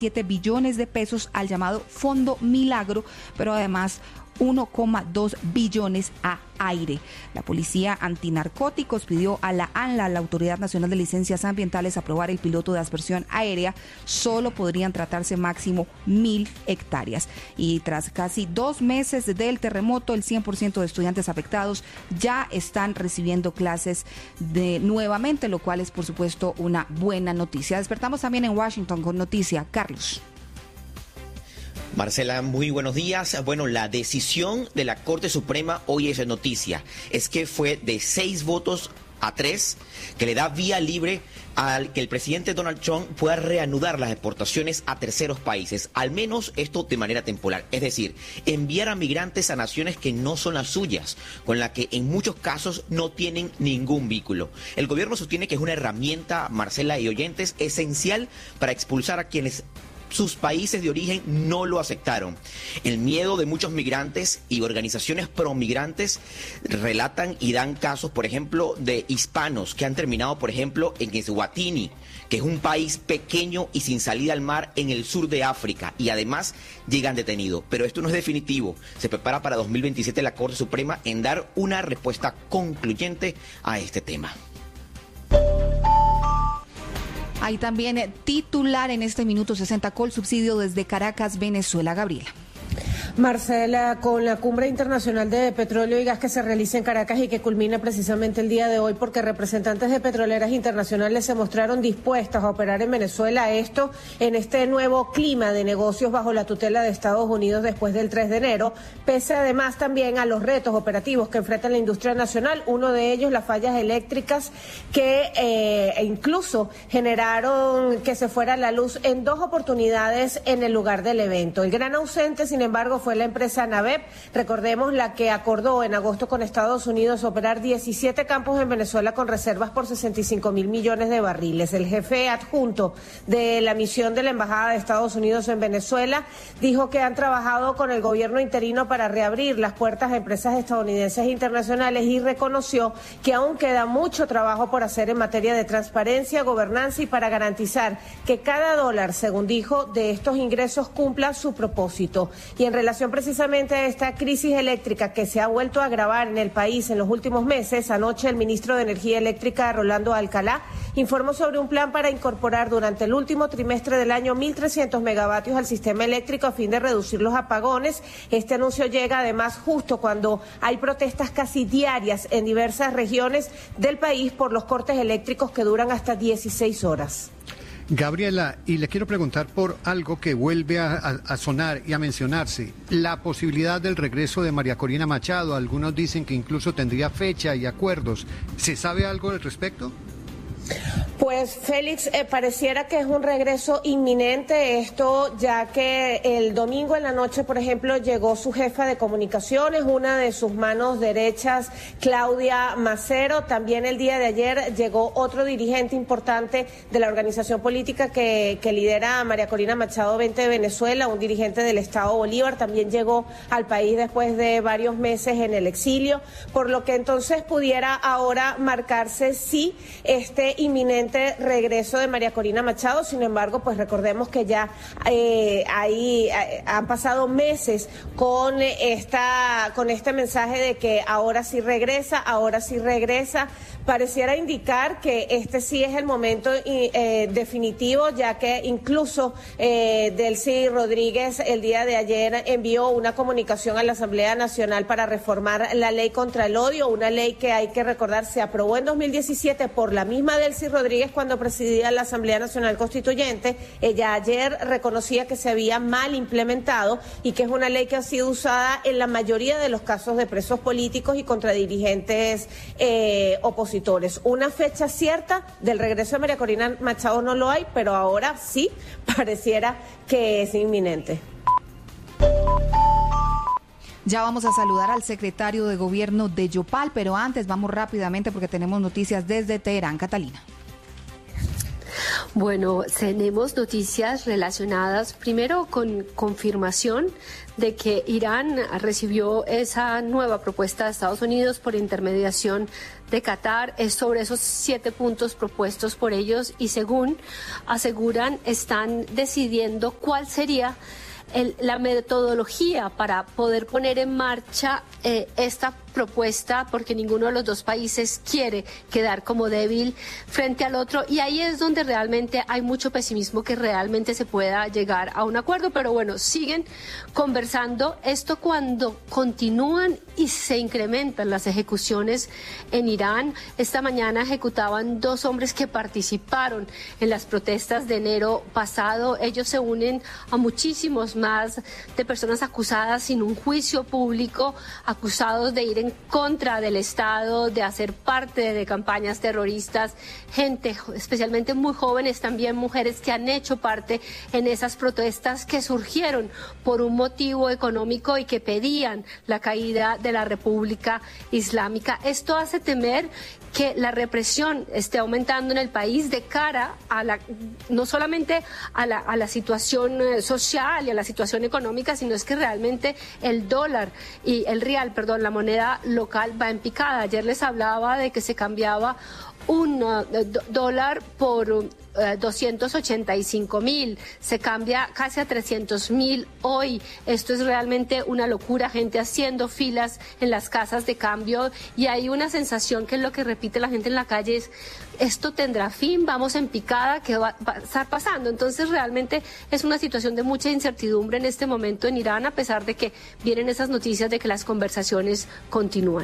billones de pesos al llamado Fondo Milagro, pero además 1,2 billones a aire. La Policía Antinarcóticos pidió a la ANLA, la Autoridad Nacional de Licencias Ambientales, aprobar el piloto de aspersión aérea. Solo podrían tratarse máximo 1.000 hectáreas. Y tras casi 2 meses del terremoto, el 100% de estudiantes afectados ya están recibiendo clases nuevamente, lo cual es, por supuesto, una buena noticia. Despertamos también en Washington con noticia. Carlos. Marcela, muy buenos días. Bueno, la decisión de la Corte Suprema hoy es noticia. Es que fue de 6 votos a 3 que le da vía libre al que el presidente Donald Trump pueda reanudar las exportaciones a terceros países, al menos esto de manera temporal, es decir, enviar a migrantes a naciones que no son las suyas, con la que en muchos casos no tienen ningún vínculo. El gobierno sostiene que es una herramienta, Marcela y oyentes, esencial para expulsar a quienes sus países de origen no lo aceptaron. El miedo de muchos migrantes y organizaciones pro-migrantes relatan y dan casos, por ejemplo, de hispanos que han terminado, por ejemplo, en Eswatini, que es un país pequeño y sin salida al mar en el sur de África, y además llegan detenidos. Pero esto no es definitivo. Se prepara para 2027 la Corte Suprema en dar una respuesta concluyente a este tema. Hay también titular en este minuto 60, Colsubsidio desde Caracas, Venezuela. Gabriela. Marcela, con la cumbre internacional de petróleo y gas que se realiza en Caracas y que culmina precisamente el día de hoy, porque representantes de petroleras internacionales se mostraron dispuestas a operar en Venezuela, esto en este nuevo clima de negocios bajo la tutela de Estados Unidos después del 3 de enero, pese además también a los retos operativos que enfrenta la industria nacional, uno de ellos las fallas eléctricas que incluso generaron que se fuera la luz en 2 oportunidades en el lugar del evento. El gran ausente, sin embargo, fue la empresa Navep, recordemos la que acordó en agosto con Estados Unidos operar 17 campos en Venezuela con reservas por 65.000 millones de barriles. El jefe adjunto de la misión de la Embajada de Estados Unidos en Venezuela dijo que han trabajado con el gobierno interino para reabrir las puertas a empresas estadounidenses e internacionales y reconoció que aún queda mucho trabajo por hacer en materia de transparencia, gobernanza y para garantizar que cada dólar, según dijo, de estos ingresos cumpla su propósito. Y en relación precisamente a esta crisis eléctrica que se ha vuelto a agravar en el país en los últimos meses, anoche el ministro de Energía Eléctrica, Rolando Alcalá, informó sobre un plan para incorporar durante el último trimestre del año 1.300 megavatios al sistema eléctrico a fin de reducir los apagones. Este anuncio llega además justo cuando hay protestas casi diarias en diversas regiones del país por los cortes eléctricos que duran hasta 16 horas. Gabriela, y le quiero preguntar por algo que vuelve a sonar y a mencionarse, la posibilidad del regreso de María Corina Machado. Algunos dicen que incluso tendría fecha y acuerdos. ¿Se sabe algo al respecto? Pues Félix, pareciera que es un regreso inminente esto, ya que el domingo en la noche, por ejemplo, llegó su jefa de comunicaciones, una de sus manos derechas, Claudia Macero. También el día de ayer llegó otro dirigente importante de la organización política que lidera María Corina Machado 20 de Venezuela, un dirigente del Estado Bolívar, también llegó al país después de varios meses en el exilio, por lo que entonces pudiera ahora marcarse sí este inminente regreso de María Corina Machado. Sin embargo, pues recordemos que ya han pasado meses con este mensaje de que ahora sí regresa. Pareciera indicar que este sí es el momento definitivo, ya que incluso Delcy Rodríguez el día de ayer envió una comunicación a la Asamblea Nacional para reformar la ley contra el odio, una ley que hay que recordar se aprobó en 2017 por la misma Delcy Rodríguez cuando presidía la Asamblea Nacional Constituyente. Ella ayer reconocía que se había mal implementado y que es una ley que ha sido usada en la mayoría de los casos de presos políticos y contra dirigentes opositores. Una fecha cierta del regreso de María Corina Machado no lo hay, pero ahora sí pareciera que es inminente. Ya vamos a saludar al secretario de Gobierno de Yopal, pero antes vamos rápidamente porque tenemos noticias desde Teherán. Catalina. Bueno, tenemos noticias relacionadas primero con confirmación de que Irán recibió esa nueva propuesta de Estados Unidos por intermediación de Qatar sobre esos 7 puntos propuestos por ellos y según aseguran están decidiendo cuál sería la metodología para poder poner en marcha esta propuesta, porque ninguno de los dos países quiere quedar como débil frente al otro, y ahí es donde realmente hay mucho pesimismo que realmente se pueda llegar a un acuerdo, pero bueno, siguen conversando. Esto cuando continúan y se incrementan las ejecuciones en Irán. Esta mañana ejecutaban 2 hombres que participaron en las protestas de enero pasado. Ellos se unen a muchísimos más de personas acusadas sin un juicio público, acusados de ir en contra del Estado, de hacer parte de campañas terroristas, gente especialmente muy jóvenes, también mujeres que han hecho parte en esas protestas que surgieron por un motivo económico y que pedían la caída de la República Islámica. Esto hace temer que la represión esté aumentando en el país de cara a no solamente a la situación social y a la situación económica, sino es que realmente el dólar y el rial, la moneda local va en picada. Ayer les hablaba de que se cambiaba un dólar por 285.000, se cambia casi a 300.000 hoy. Esto es realmente una locura, gente haciendo filas en las casas de cambio, y hay una sensación que es lo que repite la gente en la calle, es: esto tendrá fin, vamos en picada, ¿qué va a estar pasando? Entonces realmente es una situación de mucha incertidumbre en este momento en Irán, a pesar de que vienen esas noticias de que las conversaciones continúan.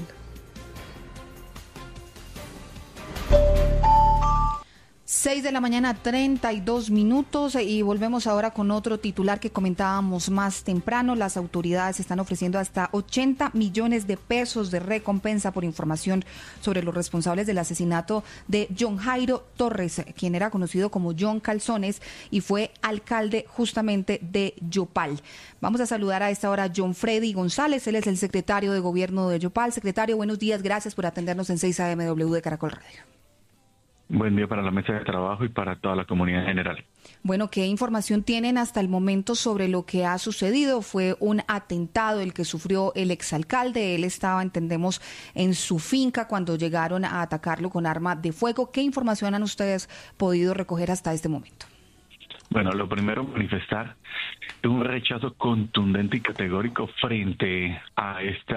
6 de la mañana, 32 minutos, y volvemos ahora con otro titular que comentábamos más temprano. Las autoridades están ofreciendo hasta 80 millones de pesos de recompensa por información sobre los responsables del asesinato de John Jairo Torres, quien era conocido como John Calzones y fue alcalde justamente de Yopal. Vamos a saludar a esta hora a John Freddy González, él es el secretario de Gobierno de Yopal. Secretario, buenos días, gracias por atendernos en 6 AMW de Caracol Radio. Buen día para la mesa de trabajo y para toda la comunidad en general. Bueno, ¿qué información tienen hasta el momento sobre lo que ha sucedido? Fue un atentado el que sufrió el exalcalde. Él estaba, entendemos, en su finca cuando llegaron a atacarlo con arma de fuego. ¿Qué información han ustedes podido recoger hasta este momento? Bueno, lo primero, manifestar un rechazo contundente y categórico frente a este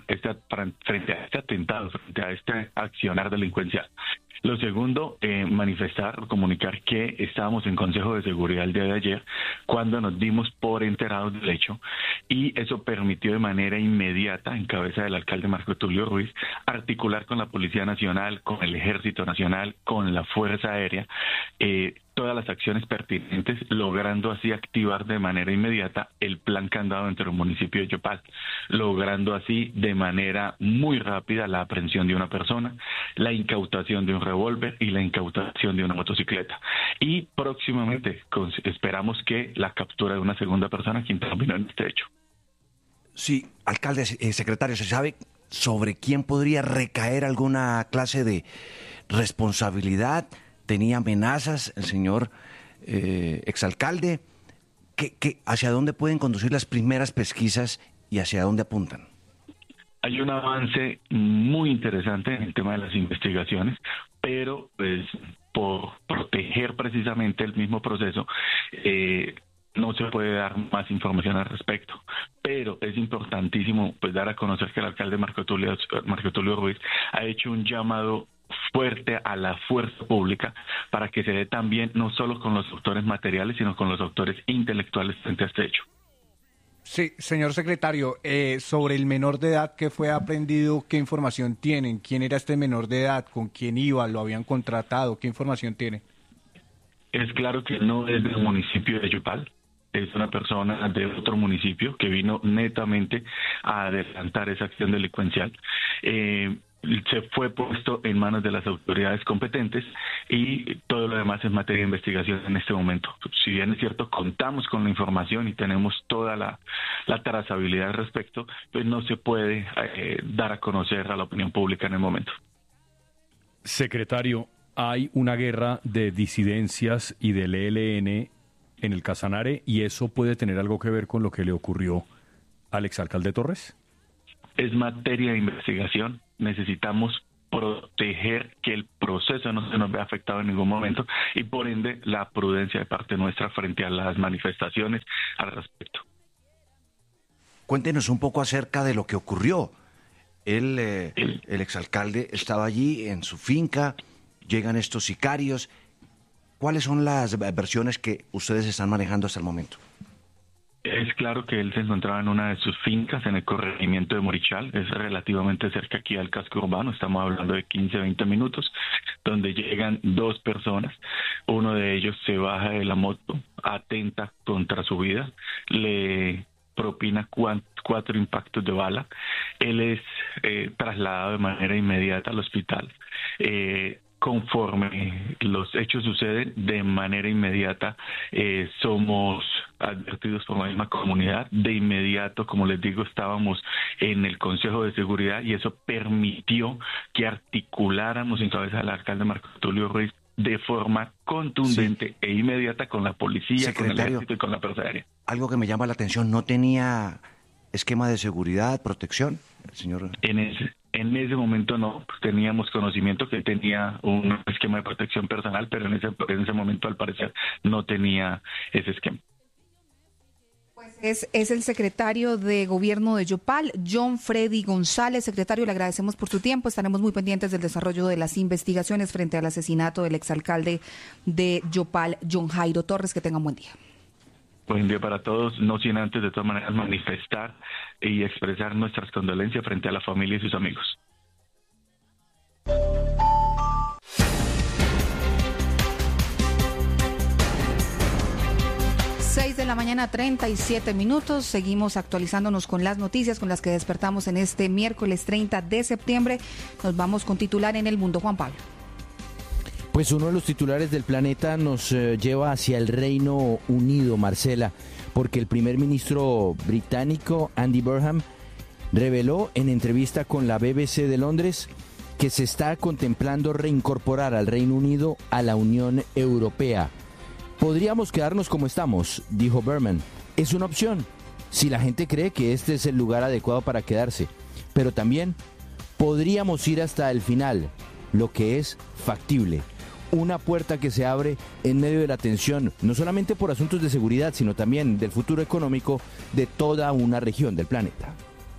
atentado, frente a este accionar delincuencial. Lo segundo, manifestar, comunicar que estábamos en Consejo de Seguridad el día de ayer cuando nos dimos por enterados del hecho, y eso permitió de manera inmediata, en cabeza del alcalde Marco Tulio Ruiz, articular con la Policía Nacional, con el Ejército Nacional, con la Fuerza Aérea, todas las acciones pertinentes, logrando así activar de manera inmediata el plan candado entre el municipio de Yopal, logrando así de manera muy rápida la aprehensión de una persona, la incautación de un revólver y la incautación de una motocicleta. Y próximamente esperamos que la captura de una segunda persona que intervino en este hecho. Sí, alcalde, secretario, ¿se sabe sobre quién podría recaer alguna clase de responsabilidad? ¿Tenía amenazas el señor exalcalde? ¿Hacia dónde pueden conducir las primeras pesquisas y hacia dónde apuntan? Hay un avance muy interesante en el tema de las investigaciones, pero pues por proteger precisamente el mismo proceso, no se puede dar más información al respecto. Pero es importantísimo pues dar a conocer que el alcalde Marco Tulio Ruiz ha hecho un llamado fuerte a la fuerza pública para que se dé también no solo con los autores materiales, sino con los autores intelectuales frente a este hecho. Sí, señor secretario, sobre el menor de edad que fue aprehendido, ¿qué información tienen? ¿Quién era este menor de edad? ¿Con quién iba? ¿Lo habían contratado? ¿Qué información tiene? Es claro que no es del municipio de Yopal. Es una persona de otro municipio que vino netamente a adelantar esa acción delincuencial. Se fue puesto en manos de las autoridades competentes y todo lo demás es materia de investigación en este momento. Si bien es cierto, contamos con la información y tenemos toda la trazabilidad al respecto, pues no se puede dar a conocer a la opinión pública en el momento. Secretario, hay una guerra de disidencias y del ELN en el Casanare, y eso puede tener algo que ver con lo que le ocurrió al exalcalde Torres. Es materia de investigación. Necesitamos proteger que el proceso no se nos vea afectado en ningún momento y por ende la prudencia de parte nuestra frente a las manifestaciones al respecto. Cuéntenos un poco acerca de lo que ocurrió. El exalcalde estaba allí en su finca, llegan estos sicarios. ¿Cuáles son las versiones que ustedes están manejando hasta el momento? Es claro que él se encontraba en una de sus fincas en el corregimiento de Morichal, es relativamente cerca aquí al casco urbano, estamos hablando de 15-20 minutos, donde llegan dos personas, uno de ellos se baja de la moto, atenta contra su vida, le propina 4 impactos de bala, él es trasladado de manera inmediata al hospital. Conforme los hechos suceden, de manera inmediata somos advertidos por la misma comunidad. De inmediato, como les digo, estábamos en el Consejo de Seguridad y eso permitió que articuláramos en cabeza del alcalde Marco Tulio Ruiz de forma contundente e inmediata con la policía, con el ejército y con la Fuerza Aérea. Algo que me llama la atención, ¿no tenía esquema de seguridad, protección, el señor? En ese momento no, teníamos conocimiento que tenía un esquema de protección personal, pero en ese momento al parecer no tenía ese esquema. Pues es el secretario de Gobierno de Yopal, John Freddy González. Secretario, le agradecemos por su tiempo. Estaremos muy pendientes del desarrollo de las investigaciones frente al asesinato del exalcalde de Yopal, John Jairo Torres. Que tenga un buen día. Buen día para todos, no sin antes de todas maneras manifestar y expresar nuestras condolencias frente a la familia y sus amigos. De la mañana, 37 minutos. Seguimos actualizándonos con las noticias con las que despertamos en este miércoles 30 de septiembre. Nos vamos con titular en el mundo, Juan Pablo. Pues uno de los titulares del planeta nos lleva hacia el Reino Unido, Marcela, porque el primer ministro británico, Andy Burnham, reveló en entrevista con la BBC de Londres que se está contemplando reincorporar al Reino Unido a la Unión Europea. Podríamos quedarnos como estamos, dijo Berman. Es una opción, si la gente cree que este es el lugar adecuado para quedarse. Pero también podríamos ir hasta el final, lo que es factible. Una puerta que se abre en medio de la tensión, no solamente por asuntos de seguridad, sino también del futuro económico de toda una región del planeta.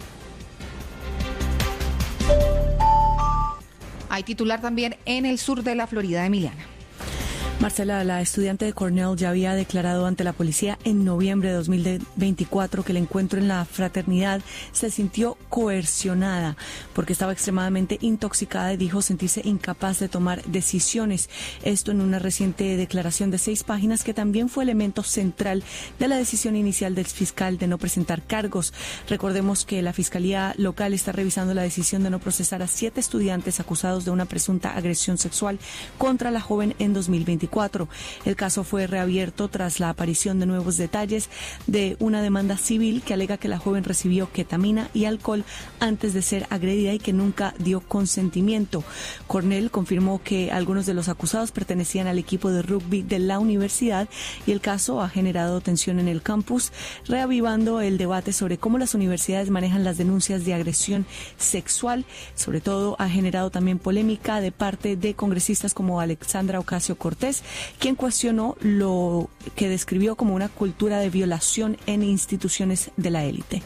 Hay titular también en el sur de la Florida, Emiliana. Marcela, la estudiante de Cornell ya había declarado ante la policía en noviembre de 2024 que el encuentro en la fraternidad se sintió coercionada porque estaba extremadamente intoxicada y dijo sentirse incapaz de tomar decisiones. Esto en una reciente declaración de 6 páginas que también fue elemento central de la decisión inicial del fiscal de no presentar cargos. Recordemos que la Fiscalía local está revisando la decisión de no procesar a 7 estudiantes acusados de una presunta agresión sexual contra la joven en 2024. El caso fue reabierto tras la aparición de nuevos detalles de una demanda civil que alega que la joven recibió ketamina y alcohol antes de ser agredida y que nunca dio consentimiento. Cornell confirmó que algunos de los acusados pertenecían al equipo de rugby de la universidad y el caso ha generado tensión en el campus, reavivando el debate sobre cómo las universidades manejan las denuncias de agresión sexual. Sobre todo ha generado también polémica de parte de congresistas como Alexandra Ocasio-Cortez, quien cuestionó lo que describió como una cultura de violación en instituciones de la élite.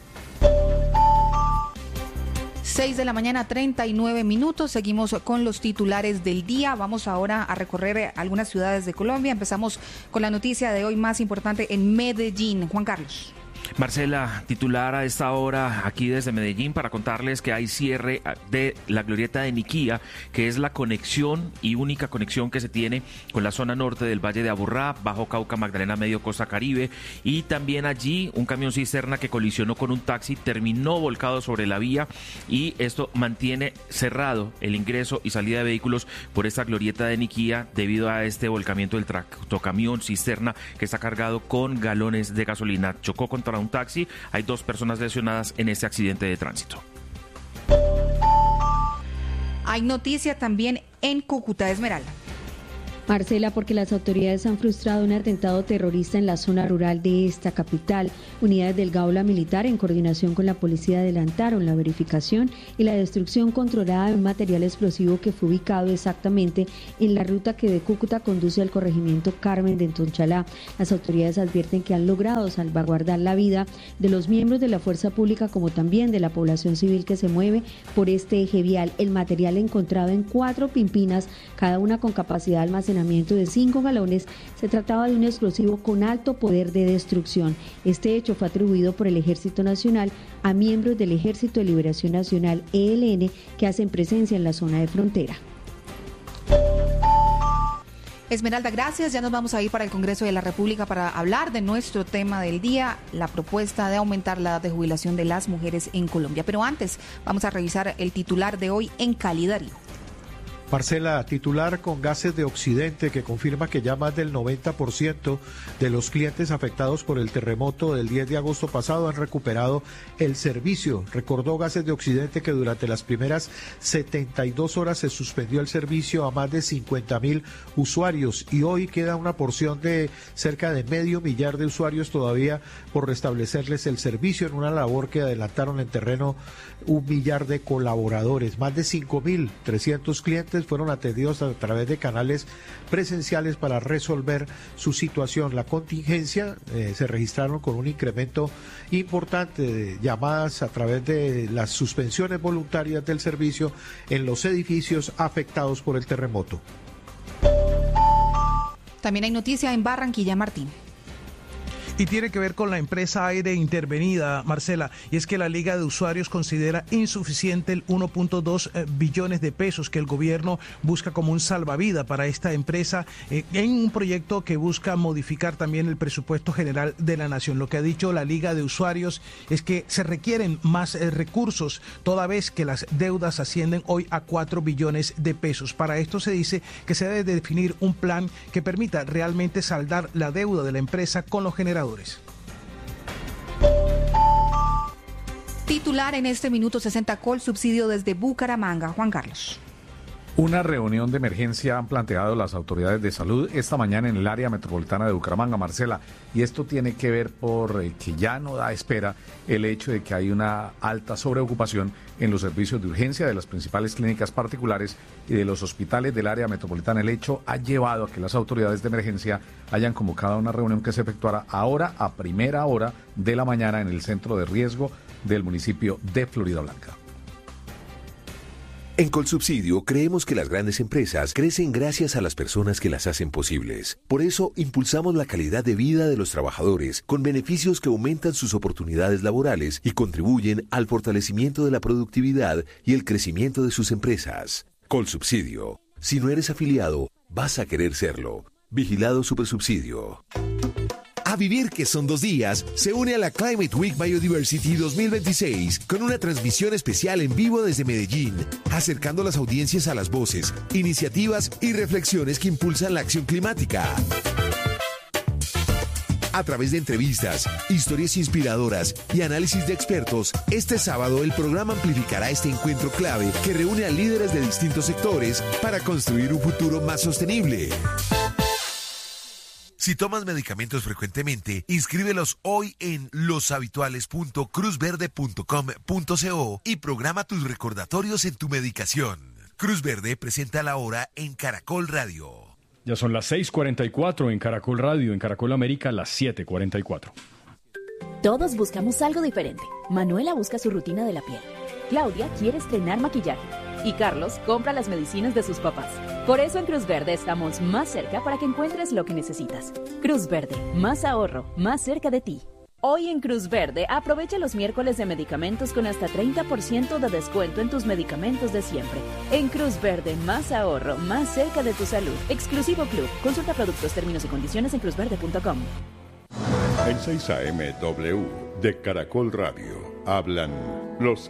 6 de la mañana, 39 minutos. Seguimos con los titulares del día. Vamos ahora a recorrer algunas ciudades de Colombia. Empezamos con la noticia de hoy más importante en Medellín. Juan Carlos. Marcela, titular a esta hora aquí desde Medellín para contarles que hay cierre de la glorieta de Niquía, que es la conexión y única conexión que se tiene con la zona norte del Valle de Aburrá, Bajo Cauca, Magdalena Medio, Costa Caribe, y también allí un camión cisterna que colisionó con un taxi, terminó volcado sobre la vía y esto mantiene cerrado el ingreso y salida de vehículos por esta glorieta de Niquía debido a este volcamiento del tractocamión cisterna que está cargado con galones de gasolina. Chocó contra un taxi, hay 2 personas lesionadas en este accidente de tránsito. Hay noticia también en Cúcuta. Esmeralda. Marcela, porque las autoridades han frustrado un atentado terrorista en la zona rural de esta capital. Unidades del Gaula Militar, en coordinación con la policía, adelantaron la verificación y la destrucción controlada de un material explosivo que fue ubicado exactamente en la ruta que de Cúcuta conduce al corregimiento Carmen de Entonchalá. Las autoridades advierten que han logrado salvaguardar la vida de los miembros de la fuerza pública, como también de la población civil que se mueve por este eje vial. El material encontrado en 4 pimpinas, cada una con capacidad de almacenamiento de 5 galones, se trataba de un explosivo con alto poder de destrucción. Este hecho fue atribuido por el Ejército Nacional a miembros del Ejército de Liberación Nacional, ELN, que hacen presencia en la zona de frontera. Esmeralda, gracias. Ya nos vamos a ir para el Congreso de la República para hablar de nuestro tema del día, la propuesta de aumentar la edad de jubilación de las mujeres en Colombia. Pero antes, vamos a revisar el titular de hoy en Cali, Darío. Marcela, titular con Gases de Occidente, que confirma que ya más del 90% de los clientes afectados por el terremoto del 10 de agosto pasado han recuperado el servicio. Recordó Gases de Occidente que durante las primeras 72 horas se suspendió el servicio a más de 50.000 usuarios y hoy queda una porción de cerca de 500.000 de usuarios todavía por restablecerles el servicio en una labor que adelantaron en terreno 1.000.000 de colaboradores. Más de 5.300 clientes fueron atendidos a través de canales presenciales para resolver su situación. La contingencia se registraron con un incremento importante de llamadas a través de las suspensiones voluntarias del servicio en los edificios afectados por el terremoto. También hay noticia en Barranquilla, Martín. Y tiene que ver con la empresa Aire intervenida, Marcela, y es que la Liga de Usuarios considera insuficiente el 1.2 billones de pesos que el gobierno busca como un salvavidas para esta empresa en un proyecto que busca modificar también el presupuesto general de la nación. Lo que ha dicho la Liga de Usuarios es que se requieren más recursos, toda vez que las deudas ascienden hoy a 4 billones de pesos. Para esto se dice que se debe definir un plan que permita realmente saldar la deuda de la empresa con los generadores. Titular en este minuto 60 Colsubsidio desde Bucaramanga, Juan Carlos. Una reunión de emergencia han planteado las autoridades de salud esta mañana en el área metropolitana de Bucaramanga, Marcela, y esto tiene que ver por que ya no da espera el hecho de que hay una alta sobreocupación en los servicios de urgencia de las principales clínicas particulares y de los hospitales del área metropolitana. El hecho ha llevado a que las autoridades de emergencia hayan convocado una reunión que se efectuará ahora a primera hora de la mañana en el centro de riesgo del municipio de Floridablanca. En Colsubsidio creemos que las grandes empresas crecen gracias a las personas que las hacen posibles. Por eso impulsamos la calidad de vida de los trabajadores con beneficios que aumentan sus oportunidades laborales y contribuyen al fortalecimiento de la productividad y el crecimiento de sus empresas. Colsubsidio. Si no eres afiliado, vas a querer serlo. Vigilado Supersubsidio. A vivir que son 2 días, se une a la Climate Week Biodiversity 2026 con una transmisión especial en vivo desde Medellín, acercando las audiencias a las voces, iniciativas y reflexiones que impulsan la acción climática. A través de entrevistas, historias inspiradoras y análisis de expertos, este sábado el programa amplificará este encuentro clave que reúne a líderes de distintos sectores para construir un futuro más sostenible. Si tomas medicamentos frecuentemente, inscríbelos hoy en loshabituales.cruzverde.com.co y programa tus recordatorios en tu medicación. Cruz Verde presenta la hora en Caracol Radio. Ya son las 6:44 en Caracol Radio, en Caracol América las 7:44. Todos buscamos algo diferente. Manuela busca su rutina de la piel. Claudia quiere estrenar maquillaje. Y Carlos compra las medicinas de sus papás. Por eso en Cruz Verde estamos más cerca para que encuentres lo que necesitas. Cruz Verde, más ahorro, más cerca de ti. Hoy en Cruz Verde, aprovecha los miércoles de medicamentos con hasta 30% de descuento en tus medicamentos de siempre. En Cruz Verde, más ahorro, más cerca de tu salud. Exclusivo Club. Consulta productos, términos y condiciones en cruzverde.com. En 6 AM W de Caracol Radio hablan los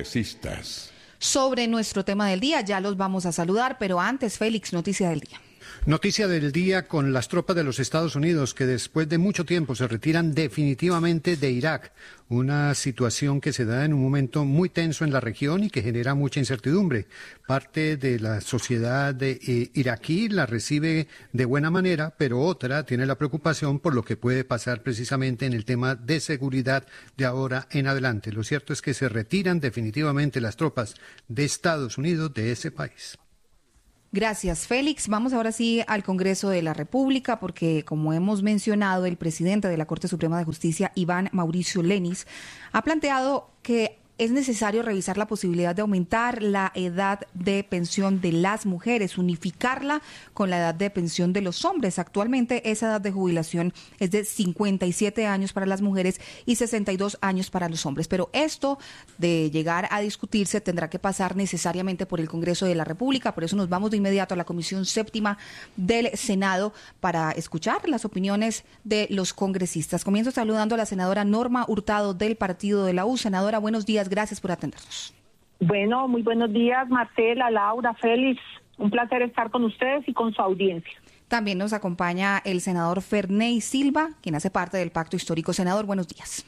congresistas. Sobre nuestro tema del día, ya los vamos a saludar, pero antes, Félix, noticia del día. Noticia del día con las tropas de los Estados Unidos que después de mucho tiempo se retiran definitivamente de Irak, una situación que se da en un momento muy tenso en la región y que genera mucha incertidumbre. Parte de la sociedad iraquí la recibe de buena manera, pero otra tiene la preocupación por lo que puede pasar precisamente en el tema de seguridad de ahora en adelante. Lo cierto es que se retiran definitivamente las tropas de Estados Unidos de ese país. Gracias, Félix. Vamos ahora sí al Congreso de la República, porque como hemos mencionado, el presidente de la Corte Suprema de Justicia, Iván Mauricio Lenis, ha planteado que es necesario revisar la posibilidad de aumentar la edad de pensión de las mujeres, unificarla con la edad de pensión de los hombres. Actualmente esa edad de jubilación es de 57 años para las mujeres y 62 años para los hombres. Pero esto de llegar a discutirse tendrá que pasar necesariamente por el Congreso de la República. Por eso nos vamos de inmediato a la Comisión Séptima del Senado para escuchar las opiniones de los congresistas. Comienzo saludando a la senadora Norma Hurtado del Partido de la U. Senadora, buenos días. Gracias por atendernos. Bueno, muy buenos días, Marcela, Laura, Félix. Un placer estar con ustedes y con su audiencia. También nos acompaña el senador Ferney Silva, quien hace parte del Pacto Histórico. Senador, buenos días.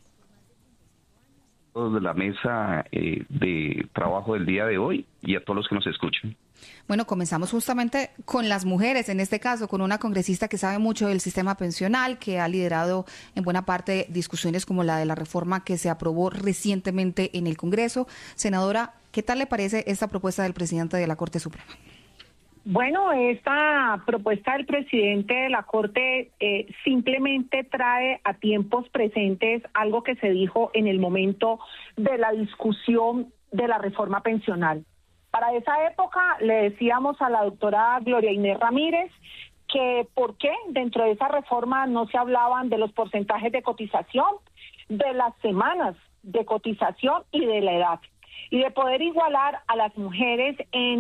De la mesa de trabajo del día de hoy y a todos los que nos escuchan. Bueno, comenzamos justamente con las mujeres, en este caso, con una congresista que sabe mucho del sistema pensional, que ha liderado en buena parte discusiones como la de la reforma que se aprobó recientemente en el Congreso. Senadora, ¿qué tal le parece esta propuesta del presidente de la Corte Suprema? Bueno, esta propuesta del presidente de la Corte simplemente trae a tiempos presentes algo que se dijo en el momento de la discusión de la reforma pensional. Para esa época le decíamos a la doctora Gloria Inés Ramírez que por qué dentro de esa reforma no se hablaban de los porcentajes de cotización, de las semanas de cotización y de la edad, y de poder igualar a las mujeres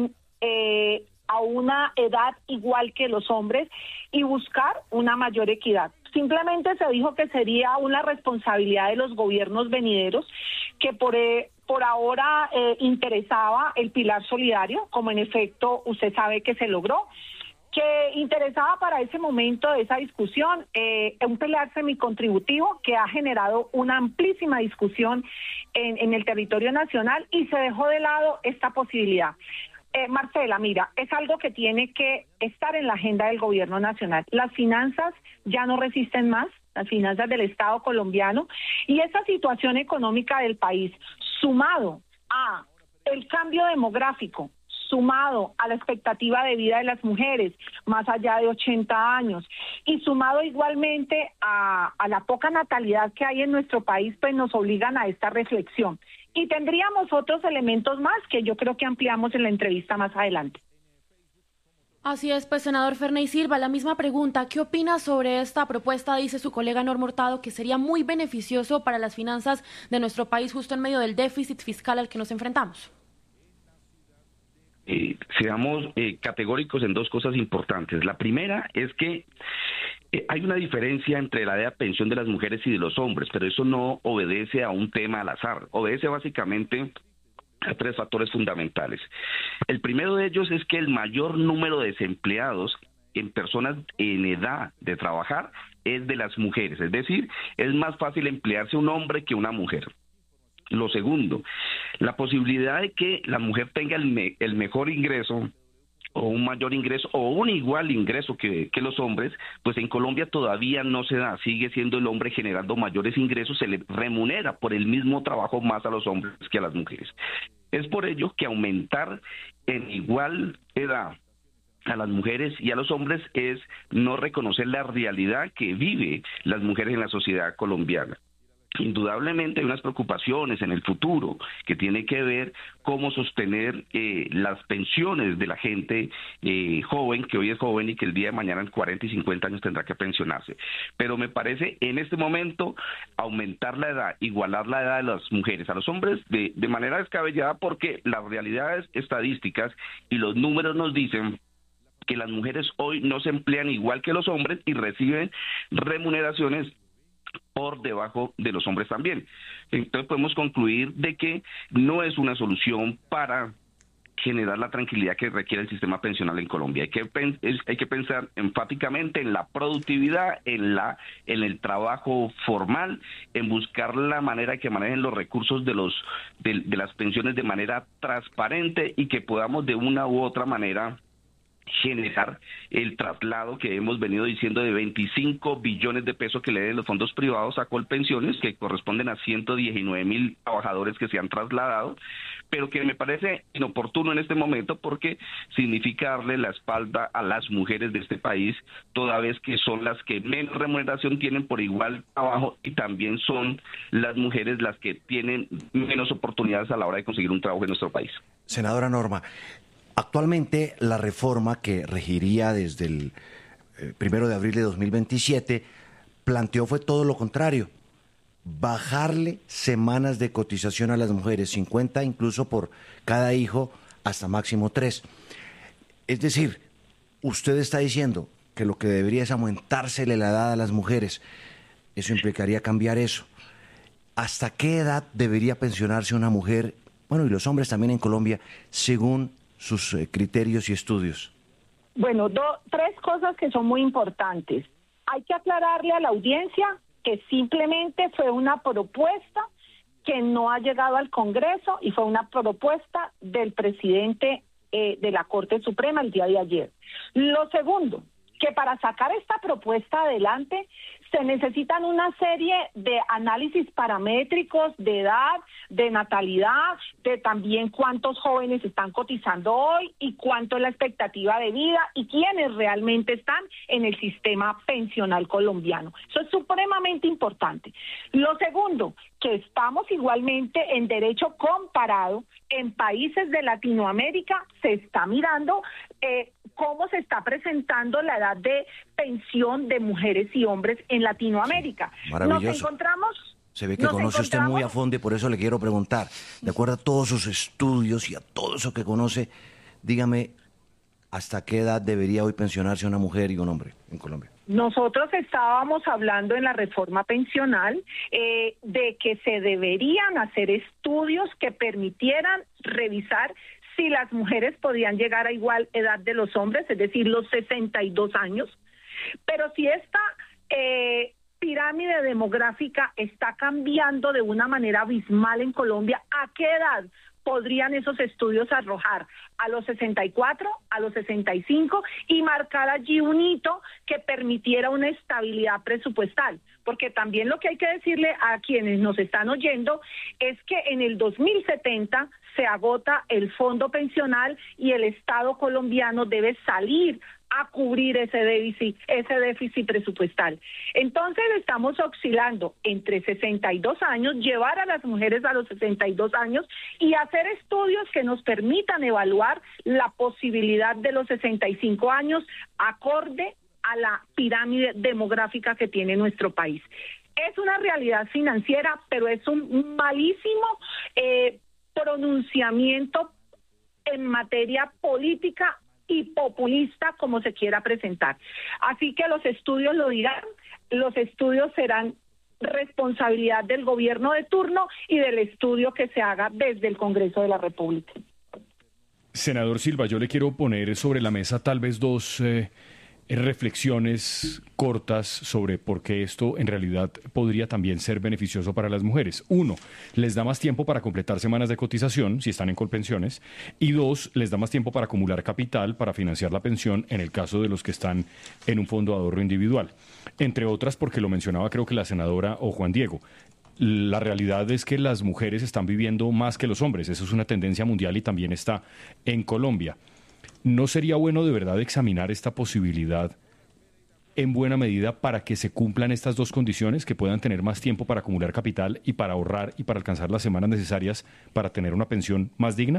a una edad igual que los hombres y buscar una mayor equidad. Simplemente se dijo que sería una responsabilidad de los gobiernos venideros, que por ahora interesaba el pilar solidario, como en efecto usted sabe que se logró, que interesaba para ese momento de esa discusión un pilar semicontributivo que ha generado una amplísima discusión en el territorio nacional y se dejó de lado esta posibilidad. Marcela, mira, es algo que tiene que estar en la agenda del gobierno nacional. Las finanzas ya no resisten más, las finanzas del Estado colombiano, y esa situación económica del país, sumado a el cambio demográfico, sumado a la expectativa de vida de las mujeres, más allá de 80 años, y sumado igualmente a la poca natalidad que hay en nuestro país, pues nos obligan a esta reflexión. Y tendríamos otros elementos más que yo creo que ampliamos en la entrevista más adelante. Así es, pues senador Ferney Silva, la misma pregunta, ¿qué opina sobre esta propuesta? Dice su colega Norma Hurtado que sería muy beneficioso para las finanzas de nuestro país justo en medio del déficit fiscal al que nos enfrentamos. Seamos categóricos en dos cosas importantes. La primera es que hay una diferencia entre la edad de pensión de las mujeres y de los hombres, pero eso no obedece a un tema al azar, obedece básicamente a tres factores fundamentales. El primero de ellos es que el mayor número de desempleados en personas en edad de trabajar es de las mujeres, es decir, es más fácil emplearse un hombre que una mujer. Lo segundo, la posibilidad de que la mujer tenga el mejor ingreso o un mayor ingreso o un igual ingreso que los hombres, pues en Colombia todavía no se da, sigue siendo el hombre generando mayores ingresos, se le remunera por el mismo trabajo más a los hombres que a las mujeres. Es por ello que aumentar en igual edad a las mujeres y a los hombres es no reconocer la realidad que viven las mujeres en la sociedad colombiana. Indudablemente hay unas preocupaciones en el futuro que tiene que ver cómo sostener las pensiones de la gente joven, que hoy es joven y que el día de mañana en 40 y 50 años tendrá que pensionarse. Pero me parece en este momento aumentar la edad, igualar la edad de las mujeres a los hombres de manera descabellada, porque las realidades estadísticas y los números nos dicen que las mujeres hoy no se emplean igual que los hombres y reciben remuneraciones por debajo de los hombres también. Entonces podemos concluir de que no es una solución para generar la tranquilidad que requiere el sistema pensional en Colombia. Hay que pensar enfáticamente en la productividad, en el trabajo formal, en buscar la manera que manejen los recursos de las pensiones de manera transparente y que podamos de una u otra manera generar el traslado que hemos venido diciendo de 25 billones de pesos que le den los fondos privados a Colpensiones, que corresponden a 119.000 trabajadores que se han trasladado, pero que me parece inoportuno en este momento porque significa darle la espalda a las mujeres de este país, toda vez que son las que menos remuneración tienen por igual trabajo y también son las mujeres las que tienen menos oportunidades a la hora de conseguir un trabajo en nuestro país. Senadora Norma, actualmente la reforma que regiría desde el 1 de abril de 2027 planteó fue todo lo contrario, bajarle semanas de cotización a las mujeres, 50 incluso por cada hijo, hasta máximo 3. Es decir, usted está diciendo que lo que debería es aumentársele la edad a las mujeres. Eso implicaría cambiar eso. ¿Hasta qué edad debería pensionarse una mujer, bueno, y los hombres también en Colombia, según sus criterios y estudios? Bueno, tres cosas que son muy importantes. Hay que aclararle a la audiencia que simplemente fue una propuesta que no ha llegado al Congreso y fue una propuesta del presidente de la Corte Suprema el día de ayer. Lo segundo, que para sacar esta propuesta adelante se necesitan una serie de análisis paramétricos de edad, de natalidad, de también cuántos jóvenes están cotizando hoy y cuánto es la expectativa de vida y quiénes realmente están en el sistema pensional colombiano. Eso es supremamente importante. Lo segundo, que estamos igualmente en derecho comparado en países de Latinoamérica, se está mirando cómo se está presentando la edad de pensión de mujeres y hombres en Latinoamérica. Maravilloso. Nos encontramos... Se ve que conoce usted muy a fondo y por eso le quiero preguntar, de acuerdo a todos sus estudios y a todo eso que conoce, dígame, ¿hasta qué edad debería hoy pensionarse una mujer y un hombre en Colombia? Nosotros estábamos hablando en la reforma pensional de que se deberían hacer estudios que permitieran revisar si las mujeres podían llegar a igual edad de los hombres, es decir, los 62 años, pero si esta pirámide demográfica está cambiando de una manera abismal en Colombia, ¿a qué edad podrían esos estudios arrojar? ¿A los 64, a los 65 y marcar allí un hito que permitiera una estabilidad presupuestal? Porque también lo que hay que decirle a quienes nos están oyendo es que en el 2070 se agota el fondo pensional y el Estado colombiano debe salir a cubrir ese déficit presupuestal. Entonces estamos oscilando entre 62 años, llevar a las mujeres a los 62 años y hacer estudios que nos permitan evaluar la posibilidad de los 65 años acorde a la pirámide demográfica que tiene nuestro país. Es una realidad financiera, pero es un malísimo pronunciamiento en materia política y populista como se quiera presentar. Así que los estudios lo dirán, los estudios serán responsabilidad del gobierno de turno y del estudio que se haga desde el Congreso de la República. Senador Silva, yo le quiero poner sobre la mesa tal vez dos reflexiones cortas sobre por qué esto en realidad podría también ser beneficioso para las mujeres. Uno, les da más tiempo para completar semanas de cotización si están en Colpensiones, y dos, les da más tiempo para acumular capital para financiar la pensión en el caso de los que están en un fondo de ahorro individual. Entre otras, porque lo mencionaba creo que la senadora o Juan Diego, la realidad es que las mujeres están viviendo más que los hombres. Eso es una tendencia mundial y también está en Colombia. ¿No sería bueno de verdad examinar esta posibilidad en buena medida para que se cumplan estas dos condiciones, que puedan tener más tiempo para acumular capital y para ahorrar y para alcanzar las semanas necesarias para tener una pensión más digna?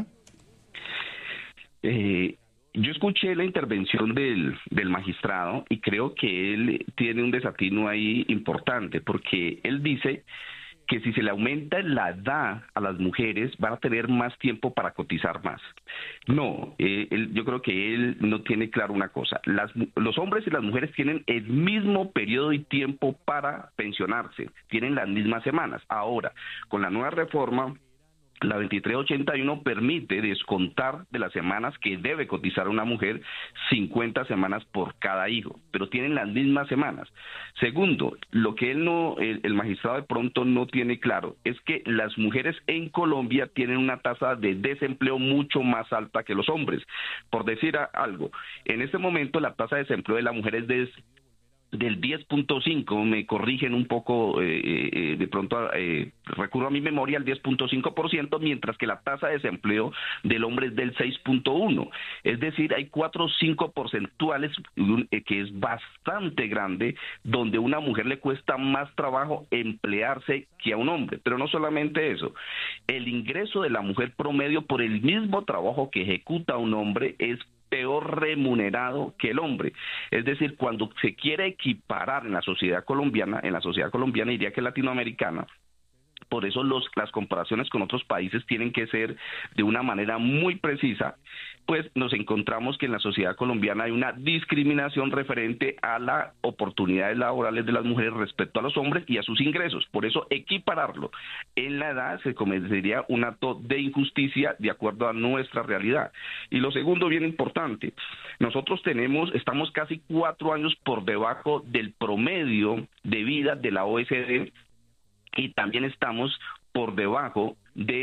Yo escuché la intervención del magistrado y creo que él tiene un desatino ahí importante, porque él dice que si se le aumenta la edad a las mujeres van a tener más tiempo para cotizar más. No, yo creo que él no tiene claro una cosa. Los hombres y las mujeres tienen el mismo periodo y tiempo para pensionarse, tienen las mismas semanas. Ahora, con la nueva reforma La 2381 permite descontar de las semanas que debe cotizar una mujer 50 semanas por cada hijo, pero tienen las mismas semanas. Segundo, lo que el magistrado de pronto no tiene claro es que las mujeres en Colombia tienen una tasa de desempleo mucho más alta que los hombres. Por decir algo, en este momento la tasa de desempleo de la mujer es del 10.5, me corrigen un poco, de pronto recurro a mi memoria, al 10.5%, mientras que la tasa de desempleo del hombre es del 6.1. Es decir, hay 4 o 5 porcentuales, que es bastante grande, donde a una mujer le cuesta más trabajo emplearse que a un hombre. Pero no solamente eso, el ingreso de la mujer promedio por el mismo trabajo que ejecuta un hombre es peor remunerado que el hombre. Es decir, cuando se quiere equiparar en la sociedad colombiana, diría que latinoamericana, por eso las comparaciones con otros países tienen que ser de una manera muy precisa, pues nos encontramos que en la sociedad colombiana hay una discriminación referente a las oportunidades laborales de las mujeres respecto a los hombres y a sus ingresos. Por eso equipararlo en la edad se cometería un acto de injusticia de acuerdo a nuestra realidad. Y lo segundo, bien importante, nosotros estamos casi 4 años por debajo del promedio de vida de la OECD, y también estamos por debajo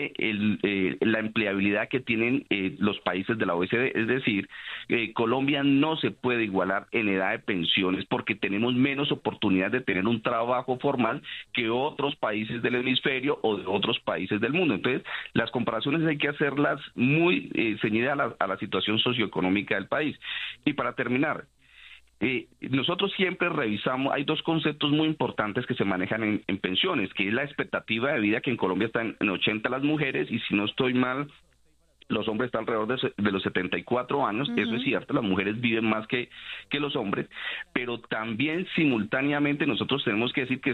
de la empleabilidad que tienen los países de la OECD. Es decir, Colombia no se puede igualar en edad de pensiones porque tenemos menos oportunidades de tener un trabajo formal que otros países del hemisferio o de otros países del mundo. Entonces, las comparaciones hay que hacerlas muy ceñidas a la situación socioeconómica del país. Y para terminar, nosotros siempre revisamos, hay 2 conceptos muy importantes que se manejan en pensiones, que es la expectativa de vida, que en Colombia está en 80 las mujeres, y si no estoy mal, los hombres están alrededor de los 74 años, eso es cierto, las mujeres viven más que los hombres, pero también simultáneamente nosotros tenemos que decir que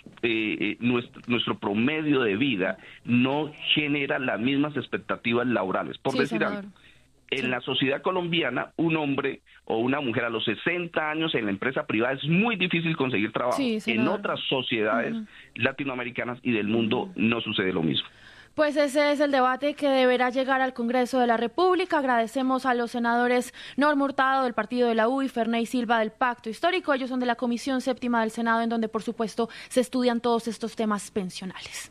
nuestro promedio de vida no genera las mismas expectativas laborales, por decir algo. En la sociedad colombiana, un hombre o una mujer a los 60 años en la empresa privada es muy difícil conseguir trabajo. En otras sociedades latinoamericanas y del mundo no sucede lo mismo. Pues ese es el debate que deberá llegar al Congreso de la República. Agradecemos a los senadores Norma Hurtado del partido de la U y Ferney Silva del Pacto Histórico. Ellos son de la Comisión Séptima del Senado, en donde por supuesto se estudian todos estos temas pensionales.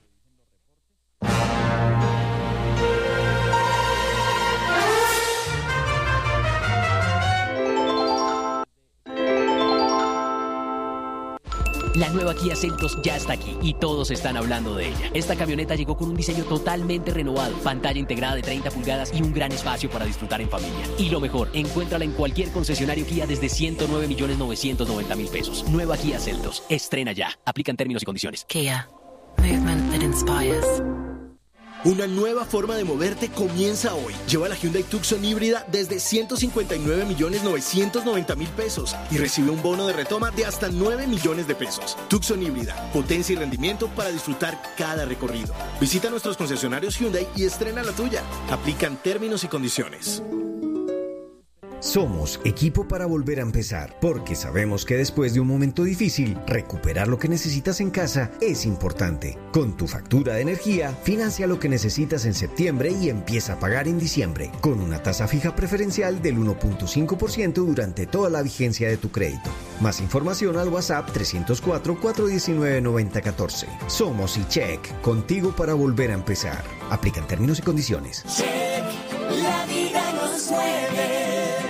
La nueva Kia Seltos ya está aquí y todos están hablando de ella. Esta camioneta llegó con un diseño totalmente renovado, pantalla integrada de 30 pulgadas y un gran espacio para disfrutar en familia. Y lo mejor, encuéntrala en cualquier concesionario Kia desde 109.990.000 pesos. Nueva Kia Seltos. Estrena ya. Aplican términos y condiciones. Kia. Movement that inspires. Una nueva forma de moverte comienza hoy. Lleva la Hyundai Tucson híbrida desde 159.990.000 pesos y recibe un bono de retoma de hasta 9 millones de pesos. Tucson híbrida, potencia y rendimiento para disfrutar cada recorrido. Visita nuestros concesionarios Hyundai y estrena la tuya. Aplican términos y condiciones. Somos equipo para volver a empezar, porque sabemos que después de un momento difícil, recuperar lo que necesitas en casa es importante. Con tu factura de energía, financia lo que necesitas en septiembre y empieza a pagar en diciembre, con una tasa fija preferencial del 1.5% durante toda la vigencia de tu crédito. Más información al WhatsApp 304-419-9014. Somos eCheck, contigo para volver a empezar. Aplican términos y condiciones. Check, la vida nos mueve.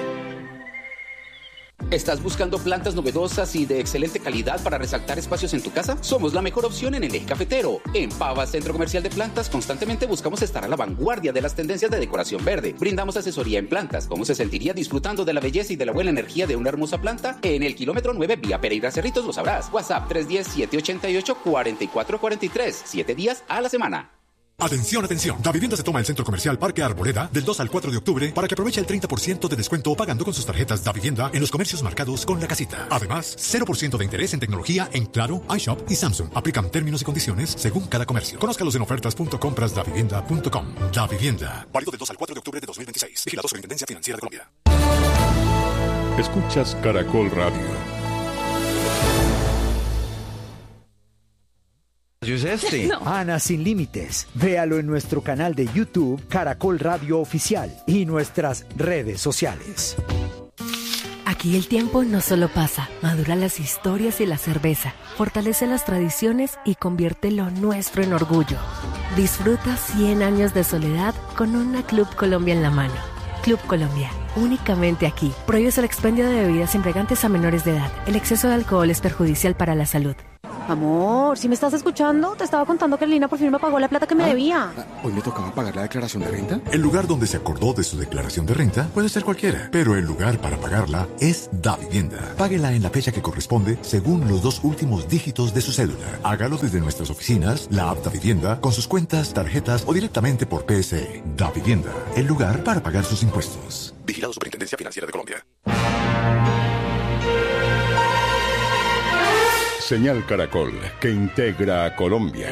¿Estás buscando plantas novedosas y de excelente calidad para resaltar espacios en tu casa? Somos la mejor opción en el eje cafetero. En Pava, Centro Comercial de Plantas, constantemente buscamos estar a la vanguardia de las tendencias de decoración verde. Brindamos asesoría en plantas. ¿Cómo se sentiría disfrutando de la belleza y de la buena energía de una hermosa planta? En el kilómetro 9 vía Pereira Cerritos lo sabrás. WhatsApp 310-788-4443. 7 días a la semana. Atención, atención. Davivienda se toma el Centro Comercial Parque Arboleda del 2 al 4 de octubre para que aproveche el 30% de descuento pagando con sus tarjetas Davivienda en los comercios marcados con la casita. Además, 0% de interés en tecnología en Claro, iShop y Samsung. Aplican términos y condiciones según cada comercio. Conózcalos en ofertas.comprasdavivienda.com. Davivienda. Válido del 2 al 4 de octubre de 2026. Vigilado Superintendencia Financiera de Colombia. Escuchas Caracol Radio. ¿Es este? No. Ana sin límites. Véalo en nuestro canal de YouTube Caracol Radio Oficial y nuestras redes sociales. Aquí el tiempo no solo pasa, madura las historias y la cerveza, fortalece las tradiciones y convierte lo nuestro en orgullo. Disfruta 100 años de soledad con una Club Colombia en la mano. Club Colombia, únicamente aquí. Prohíbes el expendio de bebidas embriagantes a menores de edad. El exceso de alcohol es perjudicial para la salud. Amor, ¿sí me estás escuchando? Te estaba contando que Lina por fin me pagó la plata que me debía. ¿Hoy me tocaba pagar la declaración de renta? El lugar donde se acordó de su declaración de renta puede ser cualquiera, pero el lugar para pagarla es Davivienda. Páguela en la fecha que corresponde según los 2 últimos dígitos de su cédula. Hágalo desde nuestras oficinas, la app Davivienda, con sus cuentas, tarjetas o directamente por PSE. Davivienda, el lugar para pagar sus impuestos. Vigilado Superintendencia Financiera de Colombia. Señal Caracol, que integra a Colombia.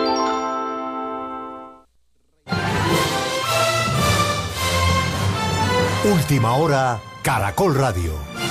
Última hora, Caracol Radio.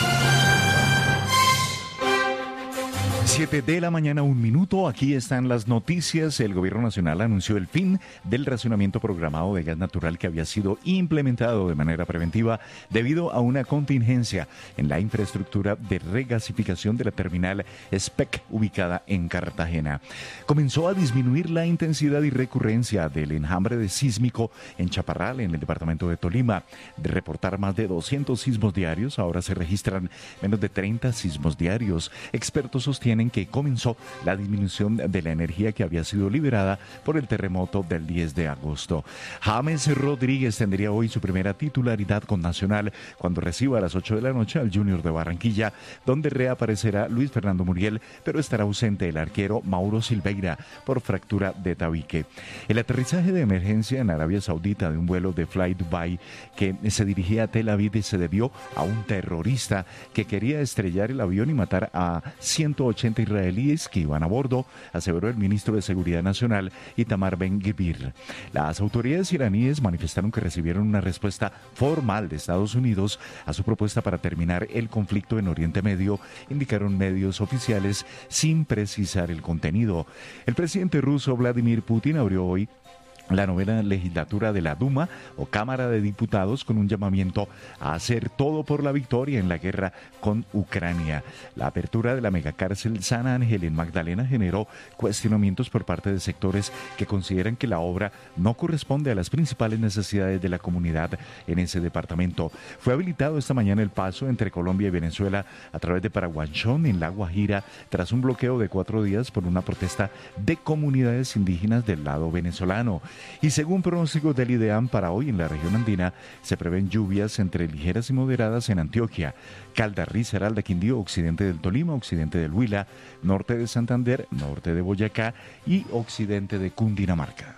7 de la mañana, 1 minuto. Aquí están las noticias. El Gobierno Nacional anunció el fin del racionamiento programado de gas natural que había sido implementado de manera preventiva debido a una contingencia en la infraestructura de regasificación de la terminal SPEC ubicada en Cartagena. Comenzó a disminuir la intensidad y recurrencia del enjambre de sísmico en Chaparral, en el departamento de Tolima. De reportar más de 200 sismos diarios, ahora se registran menos de 30 sismos diarios. Expertos sostienen que comenzó la disminución de la energía que había sido liberada por el terremoto del 10 de agosto. James Rodríguez tendría hoy su primera titularidad con Nacional cuando reciba a las 8 de la noche al Junior de Barranquilla, donde reaparecerá Luis Fernando Muriel, pero estará ausente el arquero Mauro Silveira por fractura de tabique. El aterrizaje de emergencia en Arabia Saudita de un vuelo de Fly Dubai que se dirigía a Tel Aviv se debió a un terrorista que quería estrellar el avión y matar a 180 israelíes que iban a bordo, aseveró el ministro de Seguridad Nacional Itamar Ben-Gvir. Las autoridades iraníes manifestaron que recibieron una respuesta formal de Estados Unidos a su propuesta para terminar el conflicto en Oriente Medio, indicaron medios oficiales sin precisar el contenido. El presidente ruso Vladimir Putin abrió hoy la novena legislatura de la Duma o Cámara de Diputados con un llamamiento a hacer todo por la victoria en la guerra con Ucrania. La apertura de la megacárcel San Ángel en Magdalena generó cuestionamientos por parte de sectores que consideran que la obra no corresponde a las principales necesidades de la comunidad en ese departamento. Fue habilitado esta mañana el paso entre Colombia y Venezuela a través de Paraguanchón en La Guajira tras un bloqueo de 4 días por una protesta de comunidades indígenas del lado venezolano. Y según pronósticos del IDEAM, para hoy en la región andina se prevén lluvias entre ligeras y moderadas en Antioquia, Caldas, Risaralda, Quindío, occidente del Tolima, occidente del Huila, norte de Santander, norte de Boyacá y occidente de Cundinamarca.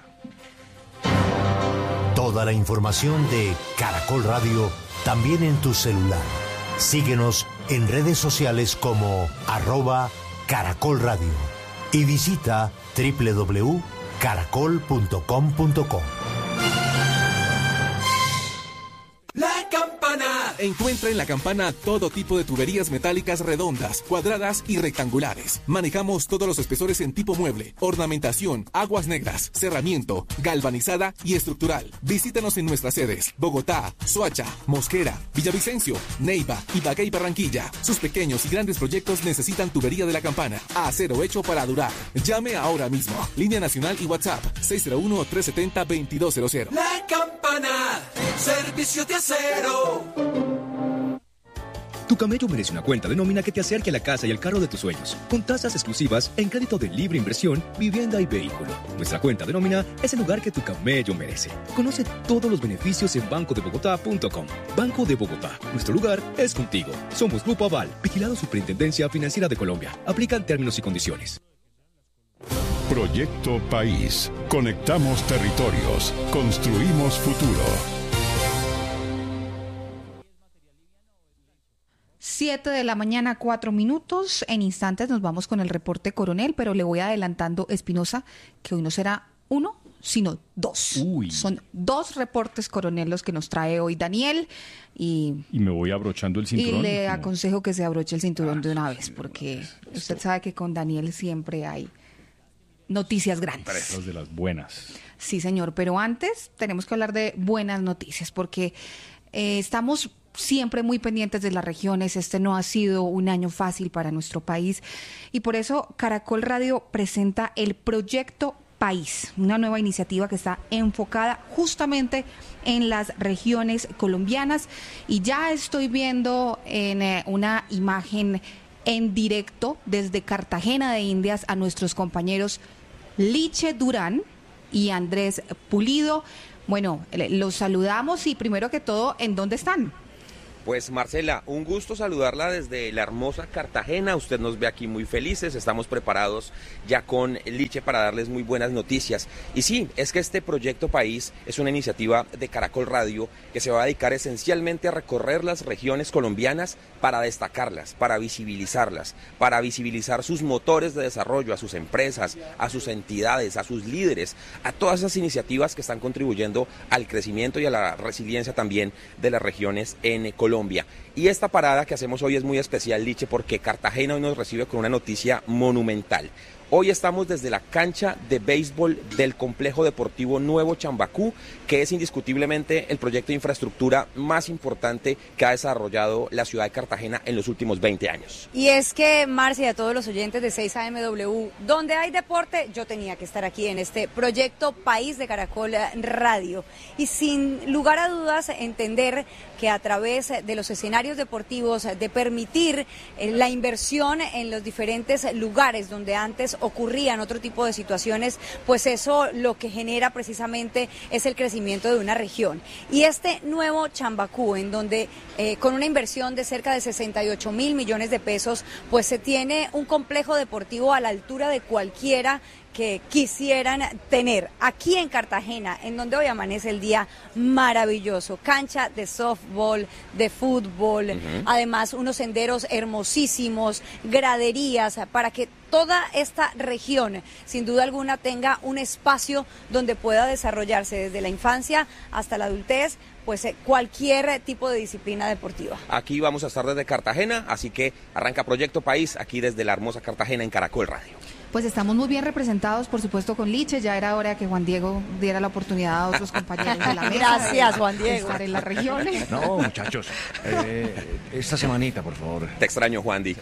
Toda la información de Caracol Radio también en tu celular. Síguenos en redes sociales como @Caracol Radio y visita www.caracol.com.co. La Campana. Encuentra en La Campana todo tipo de tuberías metálicas redondas, cuadradas y rectangulares. Manejamos todos los espesores en tipo mueble, ornamentación, aguas negras, cerramiento, galvanizada y estructural. Visítanos en nuestras sedes: Bogotá, Soacha, Mosquera, Villavicencio, Neiva, Ibagué y Barranquilla. Sus pequeños y grandes proyectos necesitan tubería de La Campana. Acero hecho para durar. Llame ahora mismo. Línea nacional y WhatsApp 601-370-2200. La Campana, servicio de acero. Tu camello merece una cuenta de nómina que te acerque a la casa y al carro de tus sueños, con tasas exclusivas en crédito de libre inversión, vivienda y vehículo. Nuestra cuenta de nómina es el lugar que tu camello merece. Conoce todos los beneficios en bancodebogotá.com. Banco de Bogotá, nuestro lugar es contigo. Somos Grupo Aval, vigilado Superintendencia Financiera de Colombia. Aplican términos y condiciones. Proyecto País. Conectamos territorios. Construimos futuro. 7 de la mañana, 4 minutos. En instantes nos vamos con el reporte coronel, pero le voy adelantando, Espinosa, que hoy no será uno, sino dos. Uy. Son 2 reportes coronel los que nos trae hoy Daniel. Y me voy abrochando el cinturón. Y le aconsejo que se abroche el cinturón de una vez, porque usted sabe que con Daniel siempre hay noticias grandes. Los de las buenas. Sí, señor, pero antes tenemos que hablar de buenas noticias porque estamos siempre muy pendientes de las regiones. Este no ha sido un año fácil para nuestro país y por eso Caracol Radio presenta el Proyecto País, una nueva iniciativa que está enfocada justamente en las regiones colombianas y ya estoy viendo en una imagen en directo desde Cartagena de Indias a nuestros compañeros Liche Durán y Andrés Pulido. Bueno, los saludamos y primero que todo, ¿en dónde están? Pues Marcela, un gusto saludarla desde la hermosa Cartagena. Usted nos ve aquí muy felices, estamos preparados ya con Liche para darles muy buenas noticias. Y sí, es que este Proyecto País es una iniciativa de Caracol Radio que se va a dedicar esencialmente a recorrer las regiones colombianas para destacarlas, para visibilizar sus motores de desarrollo, a sus empresas, a sus entidades, a sus líderes, a todas esas iniciativas que están contribuyendo al crecimiento y a la resiliencia también de las regiones en Colombia. Y esta parada que hacemos hoy es muy especial, Liche, porque Cartagena hoy nos recibe con una noticia monumental. Hoy estamos desde la cancha de béisbol del Complejo Deportivo Nuevo Chambacú, que es indiscutiblemente el proyecto de infraestructura más importante que ha desarrollado la ciudad de Cartagena en los últimos 20 años. Y es que, Marcia, y a todos los oyentes de 6AMW, donde hay deporte, yo tenía que estar aquí en este Proyecto País de Caracol Radio. Y sin lugar a dudas, entender que a través de los escenarios deportivos, de permitir la inversión en los diferentes lugares donde antes ocurrían otro tipo de situaciones, pues eso lo que genera precisamente es el crecimiento de una región. Y este nuevo Chambacú, en donde con una inversión de cerca de 68 mil millones de pesos, pues se tiene un complejo deportivo a la altura de cualquiera que quisieran tener aquí en Cartagena, en donde hoy amanece el día maravilloso, cancha de softball, de fútbol, además unos senderos hermosísimos, graderías, para que toda esta región, sin duda alguna, tenga un espacio donde pueda desarrollarse desde la infancia hasta la adultez, pues cualquier tipo de disciplina deportiva. Aquí vamos a estar desde Cartagena, así que arranca Proyecto País aquí desde la hermosa Cartagena en Caracol Radio. Pues estamos muy bien representados, por supuesto, con Liche. Ya era hora que Juan Diego diera la oportunidad a otros compañeros de la mesa. Gracias, Juan Diego. Estar en las regiones. No, muchachos, esta semanita, por favor. Te extraño, Juan Di.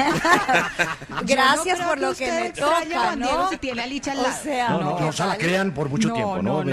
Gracias por lo que me toca, ¿no? Diego, si tiene a Liche al lado. O sea, no se la crean por mucho tiempo, ¿no?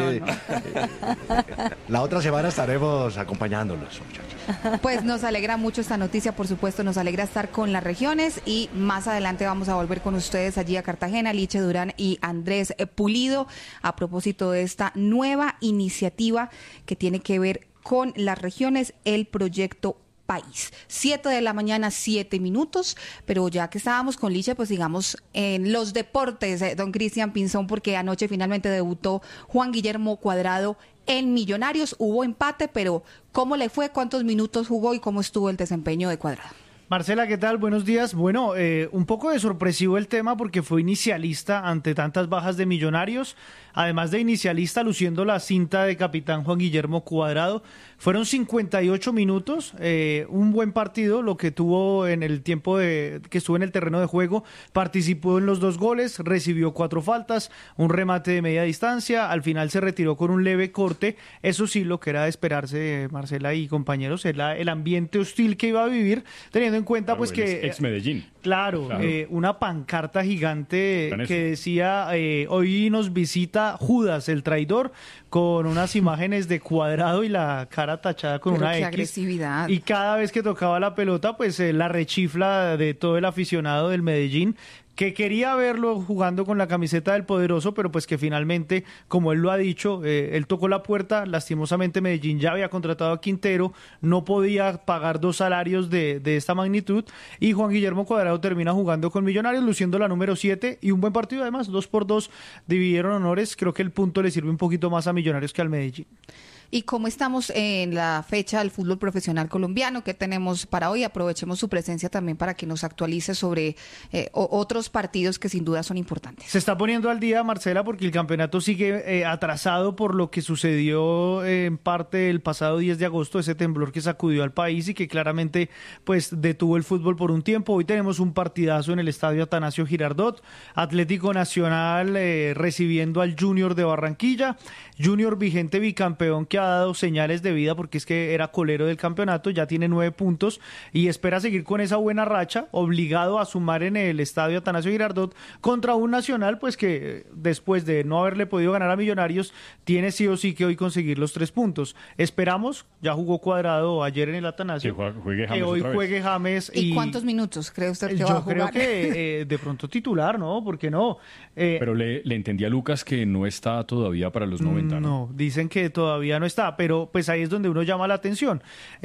La otra semana estaremos acompañándolos, muchachos. Pues nos alegra mucho esta noticia, por supuesto, nos alegra estar con las regiones y más adelante vamos a volver con ustedes allí a Cartagena, Liche Durán y Andrés Pulido, a propósito de esta nueva iniciativa que tiene que ver con las regiones, el Proyecto País. 7 de la mañana, 7 minutos, pero ya que estábamos con Liche, pues digamos en los deportes, don Cristian Pinzón, porque anoche finalmente debutó Juan Guillermo Cuadrado en Millonarios. Hubo empate, pero ¿cómo le fue? ¿Cuántos minutos jugó y cómo estuvo el desempeño de Cuadrado? Marcela, ¿qué tal? Buenos días. Bueno, un poco de sorpresivo el tema porque fue inicialista ante tantas bajas de Millonarios, además de inicialista luciendo la cinta de capitán Juan Guillermo Cuadrado. Fueron 58 minutos, un buen partido lo que tuvo en el tiempo que estuvo en el terreno de juego. Participó en los 2 goles, recibió 4 faltas, un remate de media distancia, al final se retiró con un leve corte. Eso sí, lo que era de esperarse, Marcela y compañeros, era el ambiente hostil que iba a vivir, teniendo en cuenta pues que... Ex Medellín. Claro. Una pancarta gigante que decía, hoy nos visita Judas, el traidor, con unas imágenes de Cuadrado y la cara tachada con una qué X. Agresividad. Y cada vez que tocaba la pelota, pues la rechifla de todo el aficionado del Medellín, que quería verlo jugando con la camiseta del poderoso, pero pues que finalmente, como él lo ha dicho, él tocó la puerta. Lastimosamente Medellín ya había contratado a Quintero, no podía pagar 2 salarios de esta magnitud, y Juan Guillermo Cuadrado termina jugando con Millonarios, luciendo la número 7, y un buen partido además, 2-2, dividieron honores. Creo que el punto le sirve un poquito más a Millonarios que al Medellín. ¿Y cómo estamos en la fecha del fútbol profesional colombiano? ¿Qué tenemos para hoy? Aprovechemos su presencia también para que nos actualice sobre otros partidos que sin duda son importantes. Se está poniendo al día, Marcela, porque el campeonato sigue atrasado por lo que sucedió en parte el pasado 10 de agosto, ese temblor que sacudió al país y que claramente pues detuvo el fútbol por un tiempo. Hoy tenemos un partidazo en el estadio Atanasio Girardot, Atlético Nacional recibiendo al Junior de Barranquilla, Junior vigente bicampeón que ha dado señales de vida porque es que era colero del campeonato, ya tiene 9 puntos y espera seguir con esa buena racha, obligado a sumar en el estadio Atanasio Girardot contra un Nacional pues que después de no haberle podido ganar a Millonarios tiene sí o sí que hoy conseguir los 3 puntos. Esperamos, ya jugó Cuadrado ayer en el Atanasio, que hoy juegue James. ¿Y cuántos minutos cree usted que va a jugar? Yo creo que de pronto titular, ¿no? ¿Por qué no? Pero le entendí a Lucas que no está todavía para los 90. No, dicen que todavía no está, pero pues ahí es donde uno llama la atención.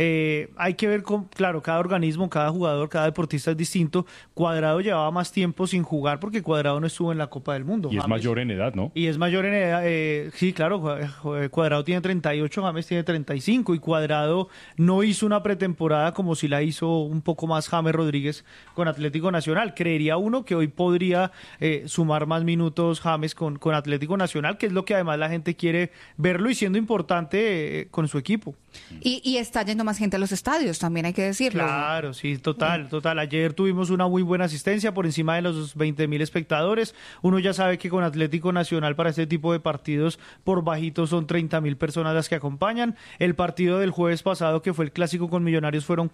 Hay que ver, claro, cada organismo, cada jugador, cada deportista es distinto. Cuadrado llevaba más tiempo sin jugar porque Cuadrado no estuvo en la Copa del Mundo. Y es mayor en edad, ¿no? Y es mayor en edad, sí, claro, Cuadrado tiene 38, James tiene 35 y Cuadrado no hizo una pretemporada como si la hizo un poco más James Rodríguez con Atlético Nacional. Creería uno que hoy podría sumar más minutos James con Atlético Nacional, que es lo que además la gente quiere verlo y siendo importante con su equipo. Y está yendo más gente a los estadios, también hay que decirlo. Claro, sí, total. Ayer tuvimos una muy buena asistencia por encima de los 20,000 espectadores. Uno ya sabe que con Atlético Nacional para este tipo de partidos por bajito son 30,000 personas las que acompañan. El partido del jueves pasado, que fue el clásico con Millonarios, fueron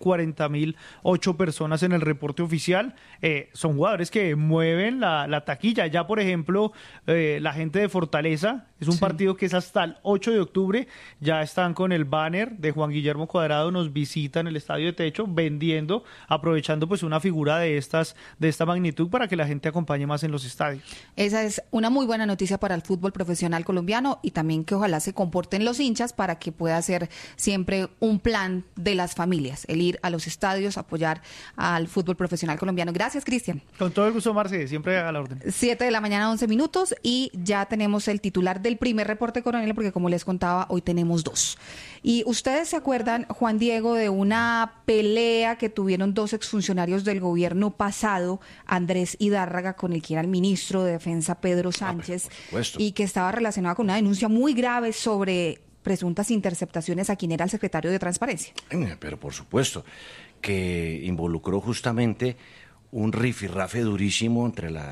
40,008 personas en el reporte oficial. Son jugadores que mueven la taquilla. Ya, por ejemplo, la gente de Fortaleza, es un partido que es hasta el 8 de octubre, ya están con el banner de Juan Guillermo Cuadrado, nos visitan el Estadio de Techo, vendiendo, aprovechando pues una figura de esta magnitud para que la gente acompañe más en los estadios. Esa es una muy buena noticia para el fútbol profesional colombiano y también que ojalá se comporten los hinchas para que pueda ser siempre un plan de las familias, el ir a los estadios, apoyar al fútbol profesional colombiano. Gracias, Cristian. Con todo el gusto, Marce, siempre a la orden. 7 de la mañana, 11 minutos y ya tenemos el titular del primer reporte coronel porque como les contaba, hoy tenemos 2. Y ustedes se acuerdan, Juan Diego, de una pelea que tuvieron 2 exfuncionarios del gobierno pasado, Andrés Hidárraga, con el que era el ministro de Defensa, Pedro Sánchez, y que estaba relacionada con una denuncia muy grave sobre presuntas interceptaciones a quien era el secretario de Transparencia. Pero por supuesto, que involucró justamente un rifirrafe durísimo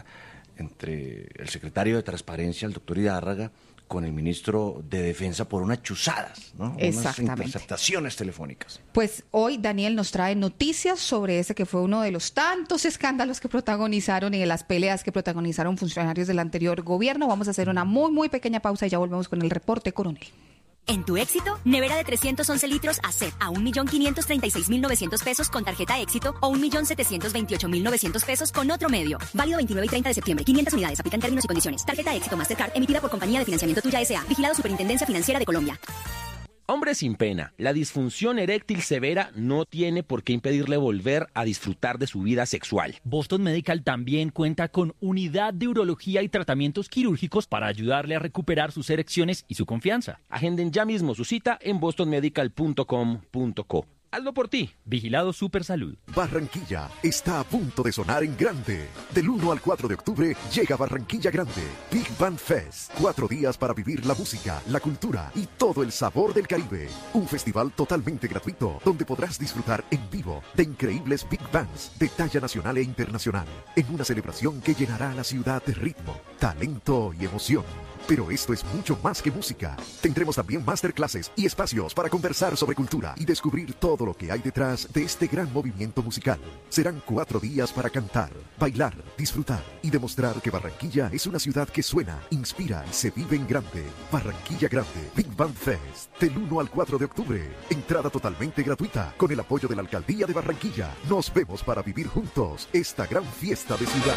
entre el secretario de Transparencia, el doctor Hidárraga, con el ministro de Defensa por unas chuzadas, ¿no? Unas interceptaciones telefónicas. Pues hoy Daniel nos trae noticias sobre ese que fue uno de los tantos escándalos que protagonizaron y de las peleas que protagonizaron funcionarios del anterior gobierno. Vamos a hacer una muy, muy pequeña pausa y ya volvemos con el reporte coronel. En Tu Éxito, nevera de 311 litros ACEP a 1.536.900 pesos con tarjeta Éxito o 1.728.900 pesos con otro medio. Válido 29 y 30 de septiembre. 500 unidades. Aplican términos y condiciones. Tarjeta Éxito Mastercard emitida por Compañía de Financiamiento Tuya S.A. Vigilado Superintendencia Financiera de Colombia. Hombre sin pena, la disfunción eréctil severa no tiene por qué impedirle volver a disfrutar de su vida sexual. Boston Medical también cuenta con unidad de urología y tratamientos quirúrgicos para ayudarle a recuperar sus erecciones y su confianza. Agenden ya mismo su cita en bostonmedical.com.co. Hazlo por ti. Vigilado Supersalud. Barranquilla está a punto de sonar en grande. Del 1 al 4 de octubre llega Barranquilla Grande, Big Band Fest. 4 días para vivir la música, la cultura y todo el sabor del Caribe. Un festival totalmente gratuito donde podrás disfrutar en vivo de increíbles Big Bands de talla nacional e internacional. En una celebración que llenará a la ciudad de ritmo, talento y emoción. Pero esto es mucho más que música. Tendremos también masterclasses y espacios para conversar sobre cultura y descubrir todo lo que hay detrás de este gran movimiento musical. Serán 4 días para cantar, bailar, disfrutar y demostrar que Barranquilla es una ciudad que suena, inspira y se vive en grande. Barranquilla Grande, Big Band Fest, del 1 al 4 de octubre. Entrada totalmente gratuita con el apoyo de la Alcaldía de Barranquilla. Nos vemos para vivir juntos esta gran fiesta de ciudad.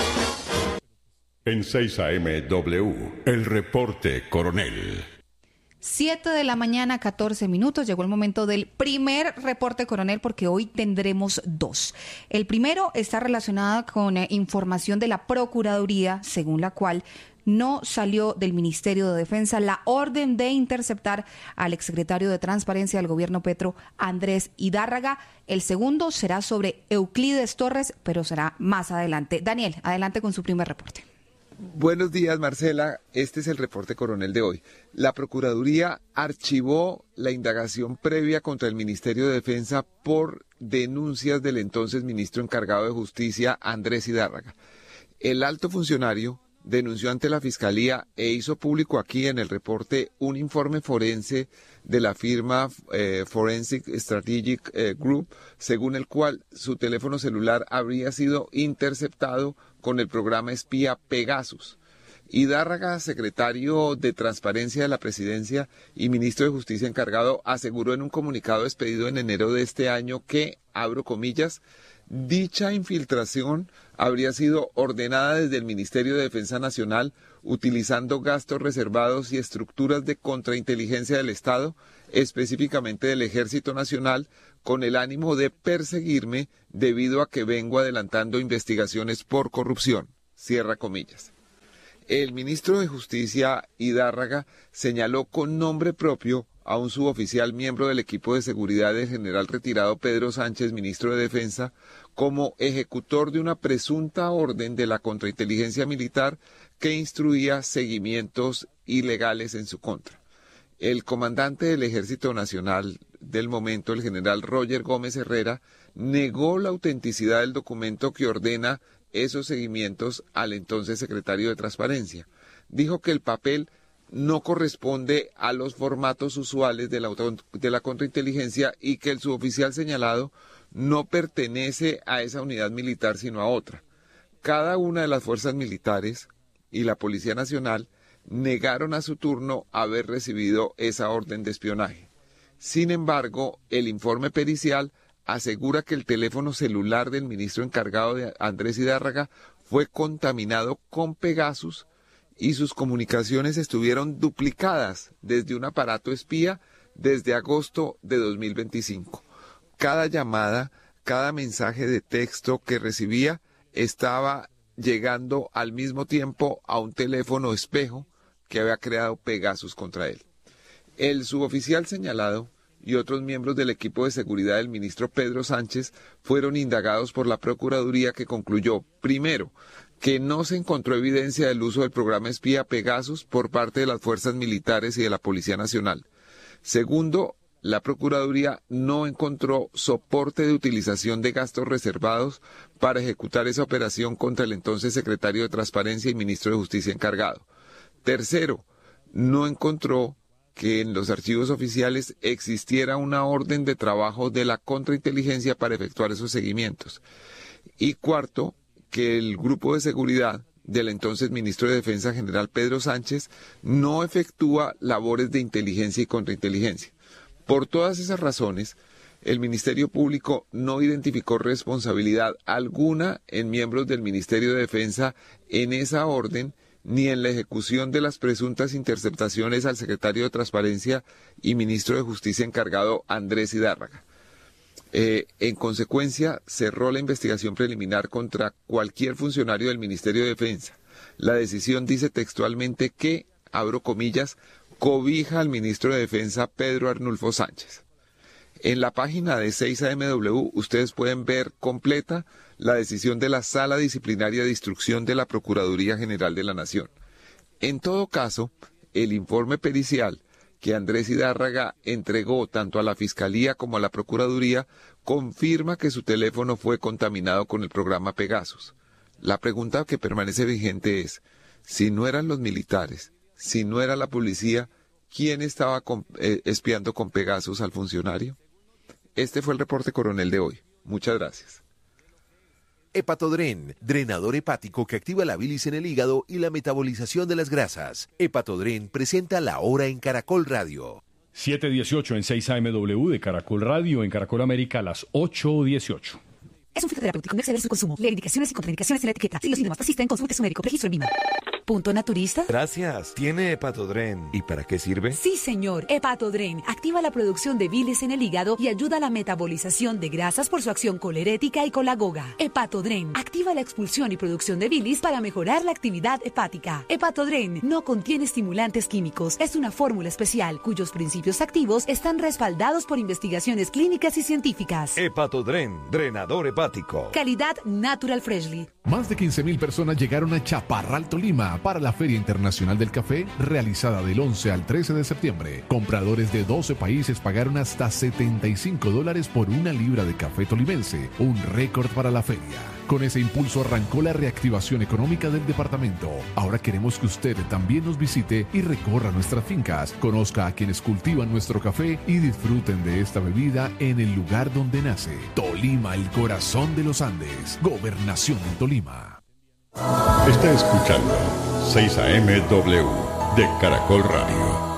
En 6 AM W, el reporte coronel. 7:14 a.m. Llegó el momento del primer reporte, coronel, porque hoy tendremos dos. El primero está relacionado con información de la Procuraduría, según la cual no salió del Ministerio de Defensa la orden de interceptar al exsecretario de Transparencia del gobierno Petro, Andrés Idárraga. El segundo será sobre Euclides Torres, pero será más adelante. Daniel, adelante con su primer reporte. Buenos días, Marcela. Este es el reporte coronel de hoy. La Procuraduría archivó la indagación previa contra el Ministerio de Defensa por denuncias del entonces ministro encargado de Justicia, Andrés Idárraga. El alto funcionario denunció ante la Fiscalía e hizo público aquí en el reporte un informe forense de la firma Forensic Strategic Group, según el cual su teléfono celular habría sido interceptado con el programa espía Pegasus. Idárraga, secretario de Transparencia de la Presidencia y ministro de Justicia encargado, aseguró en un comunicado expedido en enero de este año que, abro comillas, dicha infiltración habría sido ordenada desde el Ministerio de Defensa Nacional utilizando gastos reservados y estructuras de contrainteligencia del Estado, específicamente del Ejército Nacional, con el ánimo de perseguirme debido a que vengo adelantando investigaciones por corrupción. Cierra comillas. El ministro de Justicia, Idárraga, señaló con nombre propio a un suboficial miembro del equipo de seguridad del general retirado Pedro Sánchez, ministro de Defensa, como ejecutor de una presunta orden de la contrainteligencia militar que instruía seguimientos ilegales en su contra. El comandante del Ejército Nacional del momento, el general Roger Gómez Herrera, negó la autenticidad del documento que ordena esos seguimientos al entonces secretario de Transparencia. Dijo que el papel no corresponde a los formatos usuales de la contrainteligencia y que el suboficial señalado no pertenece a esa unidad militar sino a otra. Cada una de las fuerzas militares y la Policía Nacional negaron a su turno haber recibido esa orden de espionaje. Sin embargo, el informe pericial asegura que el teléfono celular del ministro encargado de Andrés Idárraga fue contaminado con Pegasus y sus comunicaciones estuvieron duplicadas desde un aparato espía desde agosto de 2025. Cada llamada, cada mensaje de texto que recibía estaba llegando al mismo tiempo a un teléfono espejo que había creado Pegasus contra él. El suboficial señalado y otros miembros del equipo de seguridad del ministro Pedro Sánchez fueron indagados por la Procuraduría, que concluyó, primero, que no se encontró evidencia del uso del programa espía Pegasus por parte de las fuerzas militares y de la Policía Nacional. Segundo, la Procuraduría no encontró soporte de utilización de gastos reservados para ejecutar esa operación contra el entonces secretario de Transparencia y ministro de Justicia encargado. Tercero, no encontró que en los archivos oficiales existiera una orden de trabajo de la contrainteligencia para efectuar esos seguimientos. Y cuarto, que el grupo de seguridad del entonces ministro de Defensa, general Pedro Sánchez, no efectúa labores de inteligencia y contrainteligencia. Por todas esas razones, el Ministerio Público no identificó responsabilidad alguna en miembros del Ministerio de Defensa en esa orden, ni en la ejecución de las presuntas interceptaciones al secretario de Transparencia y ministro de Justicia encargado, Andrés Idárraga. En consecuencia, cerró la investigación preliminar contra cualquier funcionario del Ministerio de Defensa. La decisión dice textualmente que, abro comillas, cobija al ministro de Defensa Pedro Arnulfo Sánchez. En la página de 6AMW ustedes pueden ver completa la decisión de la Sala Disciplinaria de Instrucción de la Procuraduría General de la Nación. En todo caso, el informe pericial que Andrés Idárraga entregó tanto a la Fiscalía como a la Procuraduría confirma que su teléfono fue contaminado con el programa Pegasus. La pregunta que permanece vigente es, si no eran los militares, si no era la policía, ¿quién estaba espiando con Pegasus al funcionario? Este fue el reporte coronel de hoy. Muchas gracias. Hepatodren, drenador hepático que activa la bilis en el hígado y la metabolización de las grasas. Hepatodren presenta La Hora en Caracol Radio. 7:18 en 6AMW de Caracol Radio, en Caracol América a las 8:18. Es un fitoterapéutico, no exceder su consumo. Leer indicaciones y contraindicaciones en la etiqueta. Si los síntomas persisten, consulte a su médico. Registro en VIMA. Punto Naturista. Gracias. ¿Tiene Hepatodren? ¿Y para qué sirve? Sí, señor. Hepatodren activa la producción de bilis en el hígado y ayuda a la metabolización de grasas por su acción colerética y colagoga. Hepatodren activa la expulsión y producción de bilis para mejorar la actividad hepática. Hepatodren no contiene estimulantes químicos. Es una fórmula especial cuyos principios activos están respaldados por investigaciones clínicas y científicas. Hepatodren, drenador hepático. Calidad Natural Freshly. Más de 15.000 personas llegaron a Chaparral, Tolima, para la Feria Internacional del Café, realizada del 11 al 13 de septiembre. Compradores de 12 países pagaron hasta $75 por una libra de café tolimense, un récord para la feria. Con ese impulso arrancó la reactivación económica del departamento. Ahora queremos que usted también nos visite y recorra nuestras fincas, conozca a quienes cultivan nuestro café y disfruten de esta bebida en el lugar donde nace. Tolima, el corazón de los Andes. Gobernación en Tolima. Está escuchando 6 AM-W de Caracol Radio.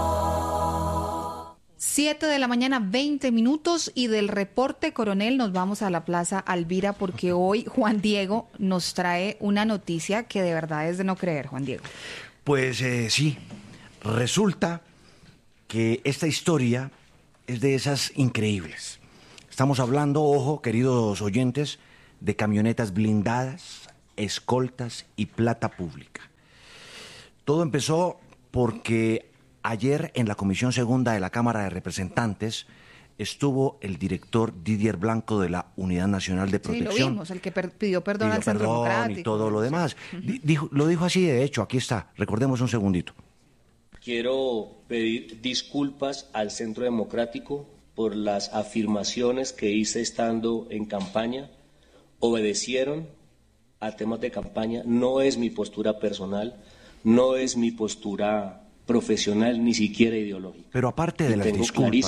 7 de la mañana, 20 minutos, y del reporte coronel nos vamos a la Plaza Alvira porque hoy Juan Diego nos trae una noticia que de verdad es de no creer, Juan Diego. Pues sí, resulta que esta historia es de esas increíbles. Estamos hablando, ojo, queridos oyentes, de camionetas blindadas, escoltas y plata pública. Todo empezó porque ayer en la Comisión Segunda de la Cámara de Representantes estuvo el director Didier Blanco de la Unidad Nacional de Protección. Sí, lo vimos, el que pidió perdón al Centro Democrático. Y todo lo demás. Lo dijo así, de hecho, aquí está, recordemos un segundito. Quiero pedir disculpas al Centro Democrático por las afirmaciones que hice estando en campaña. Obedecieron a temas de campaña, no es mi postura personal, no es mi postura profesional, ni siquiera ideológica. Pero aparte de las disculpas,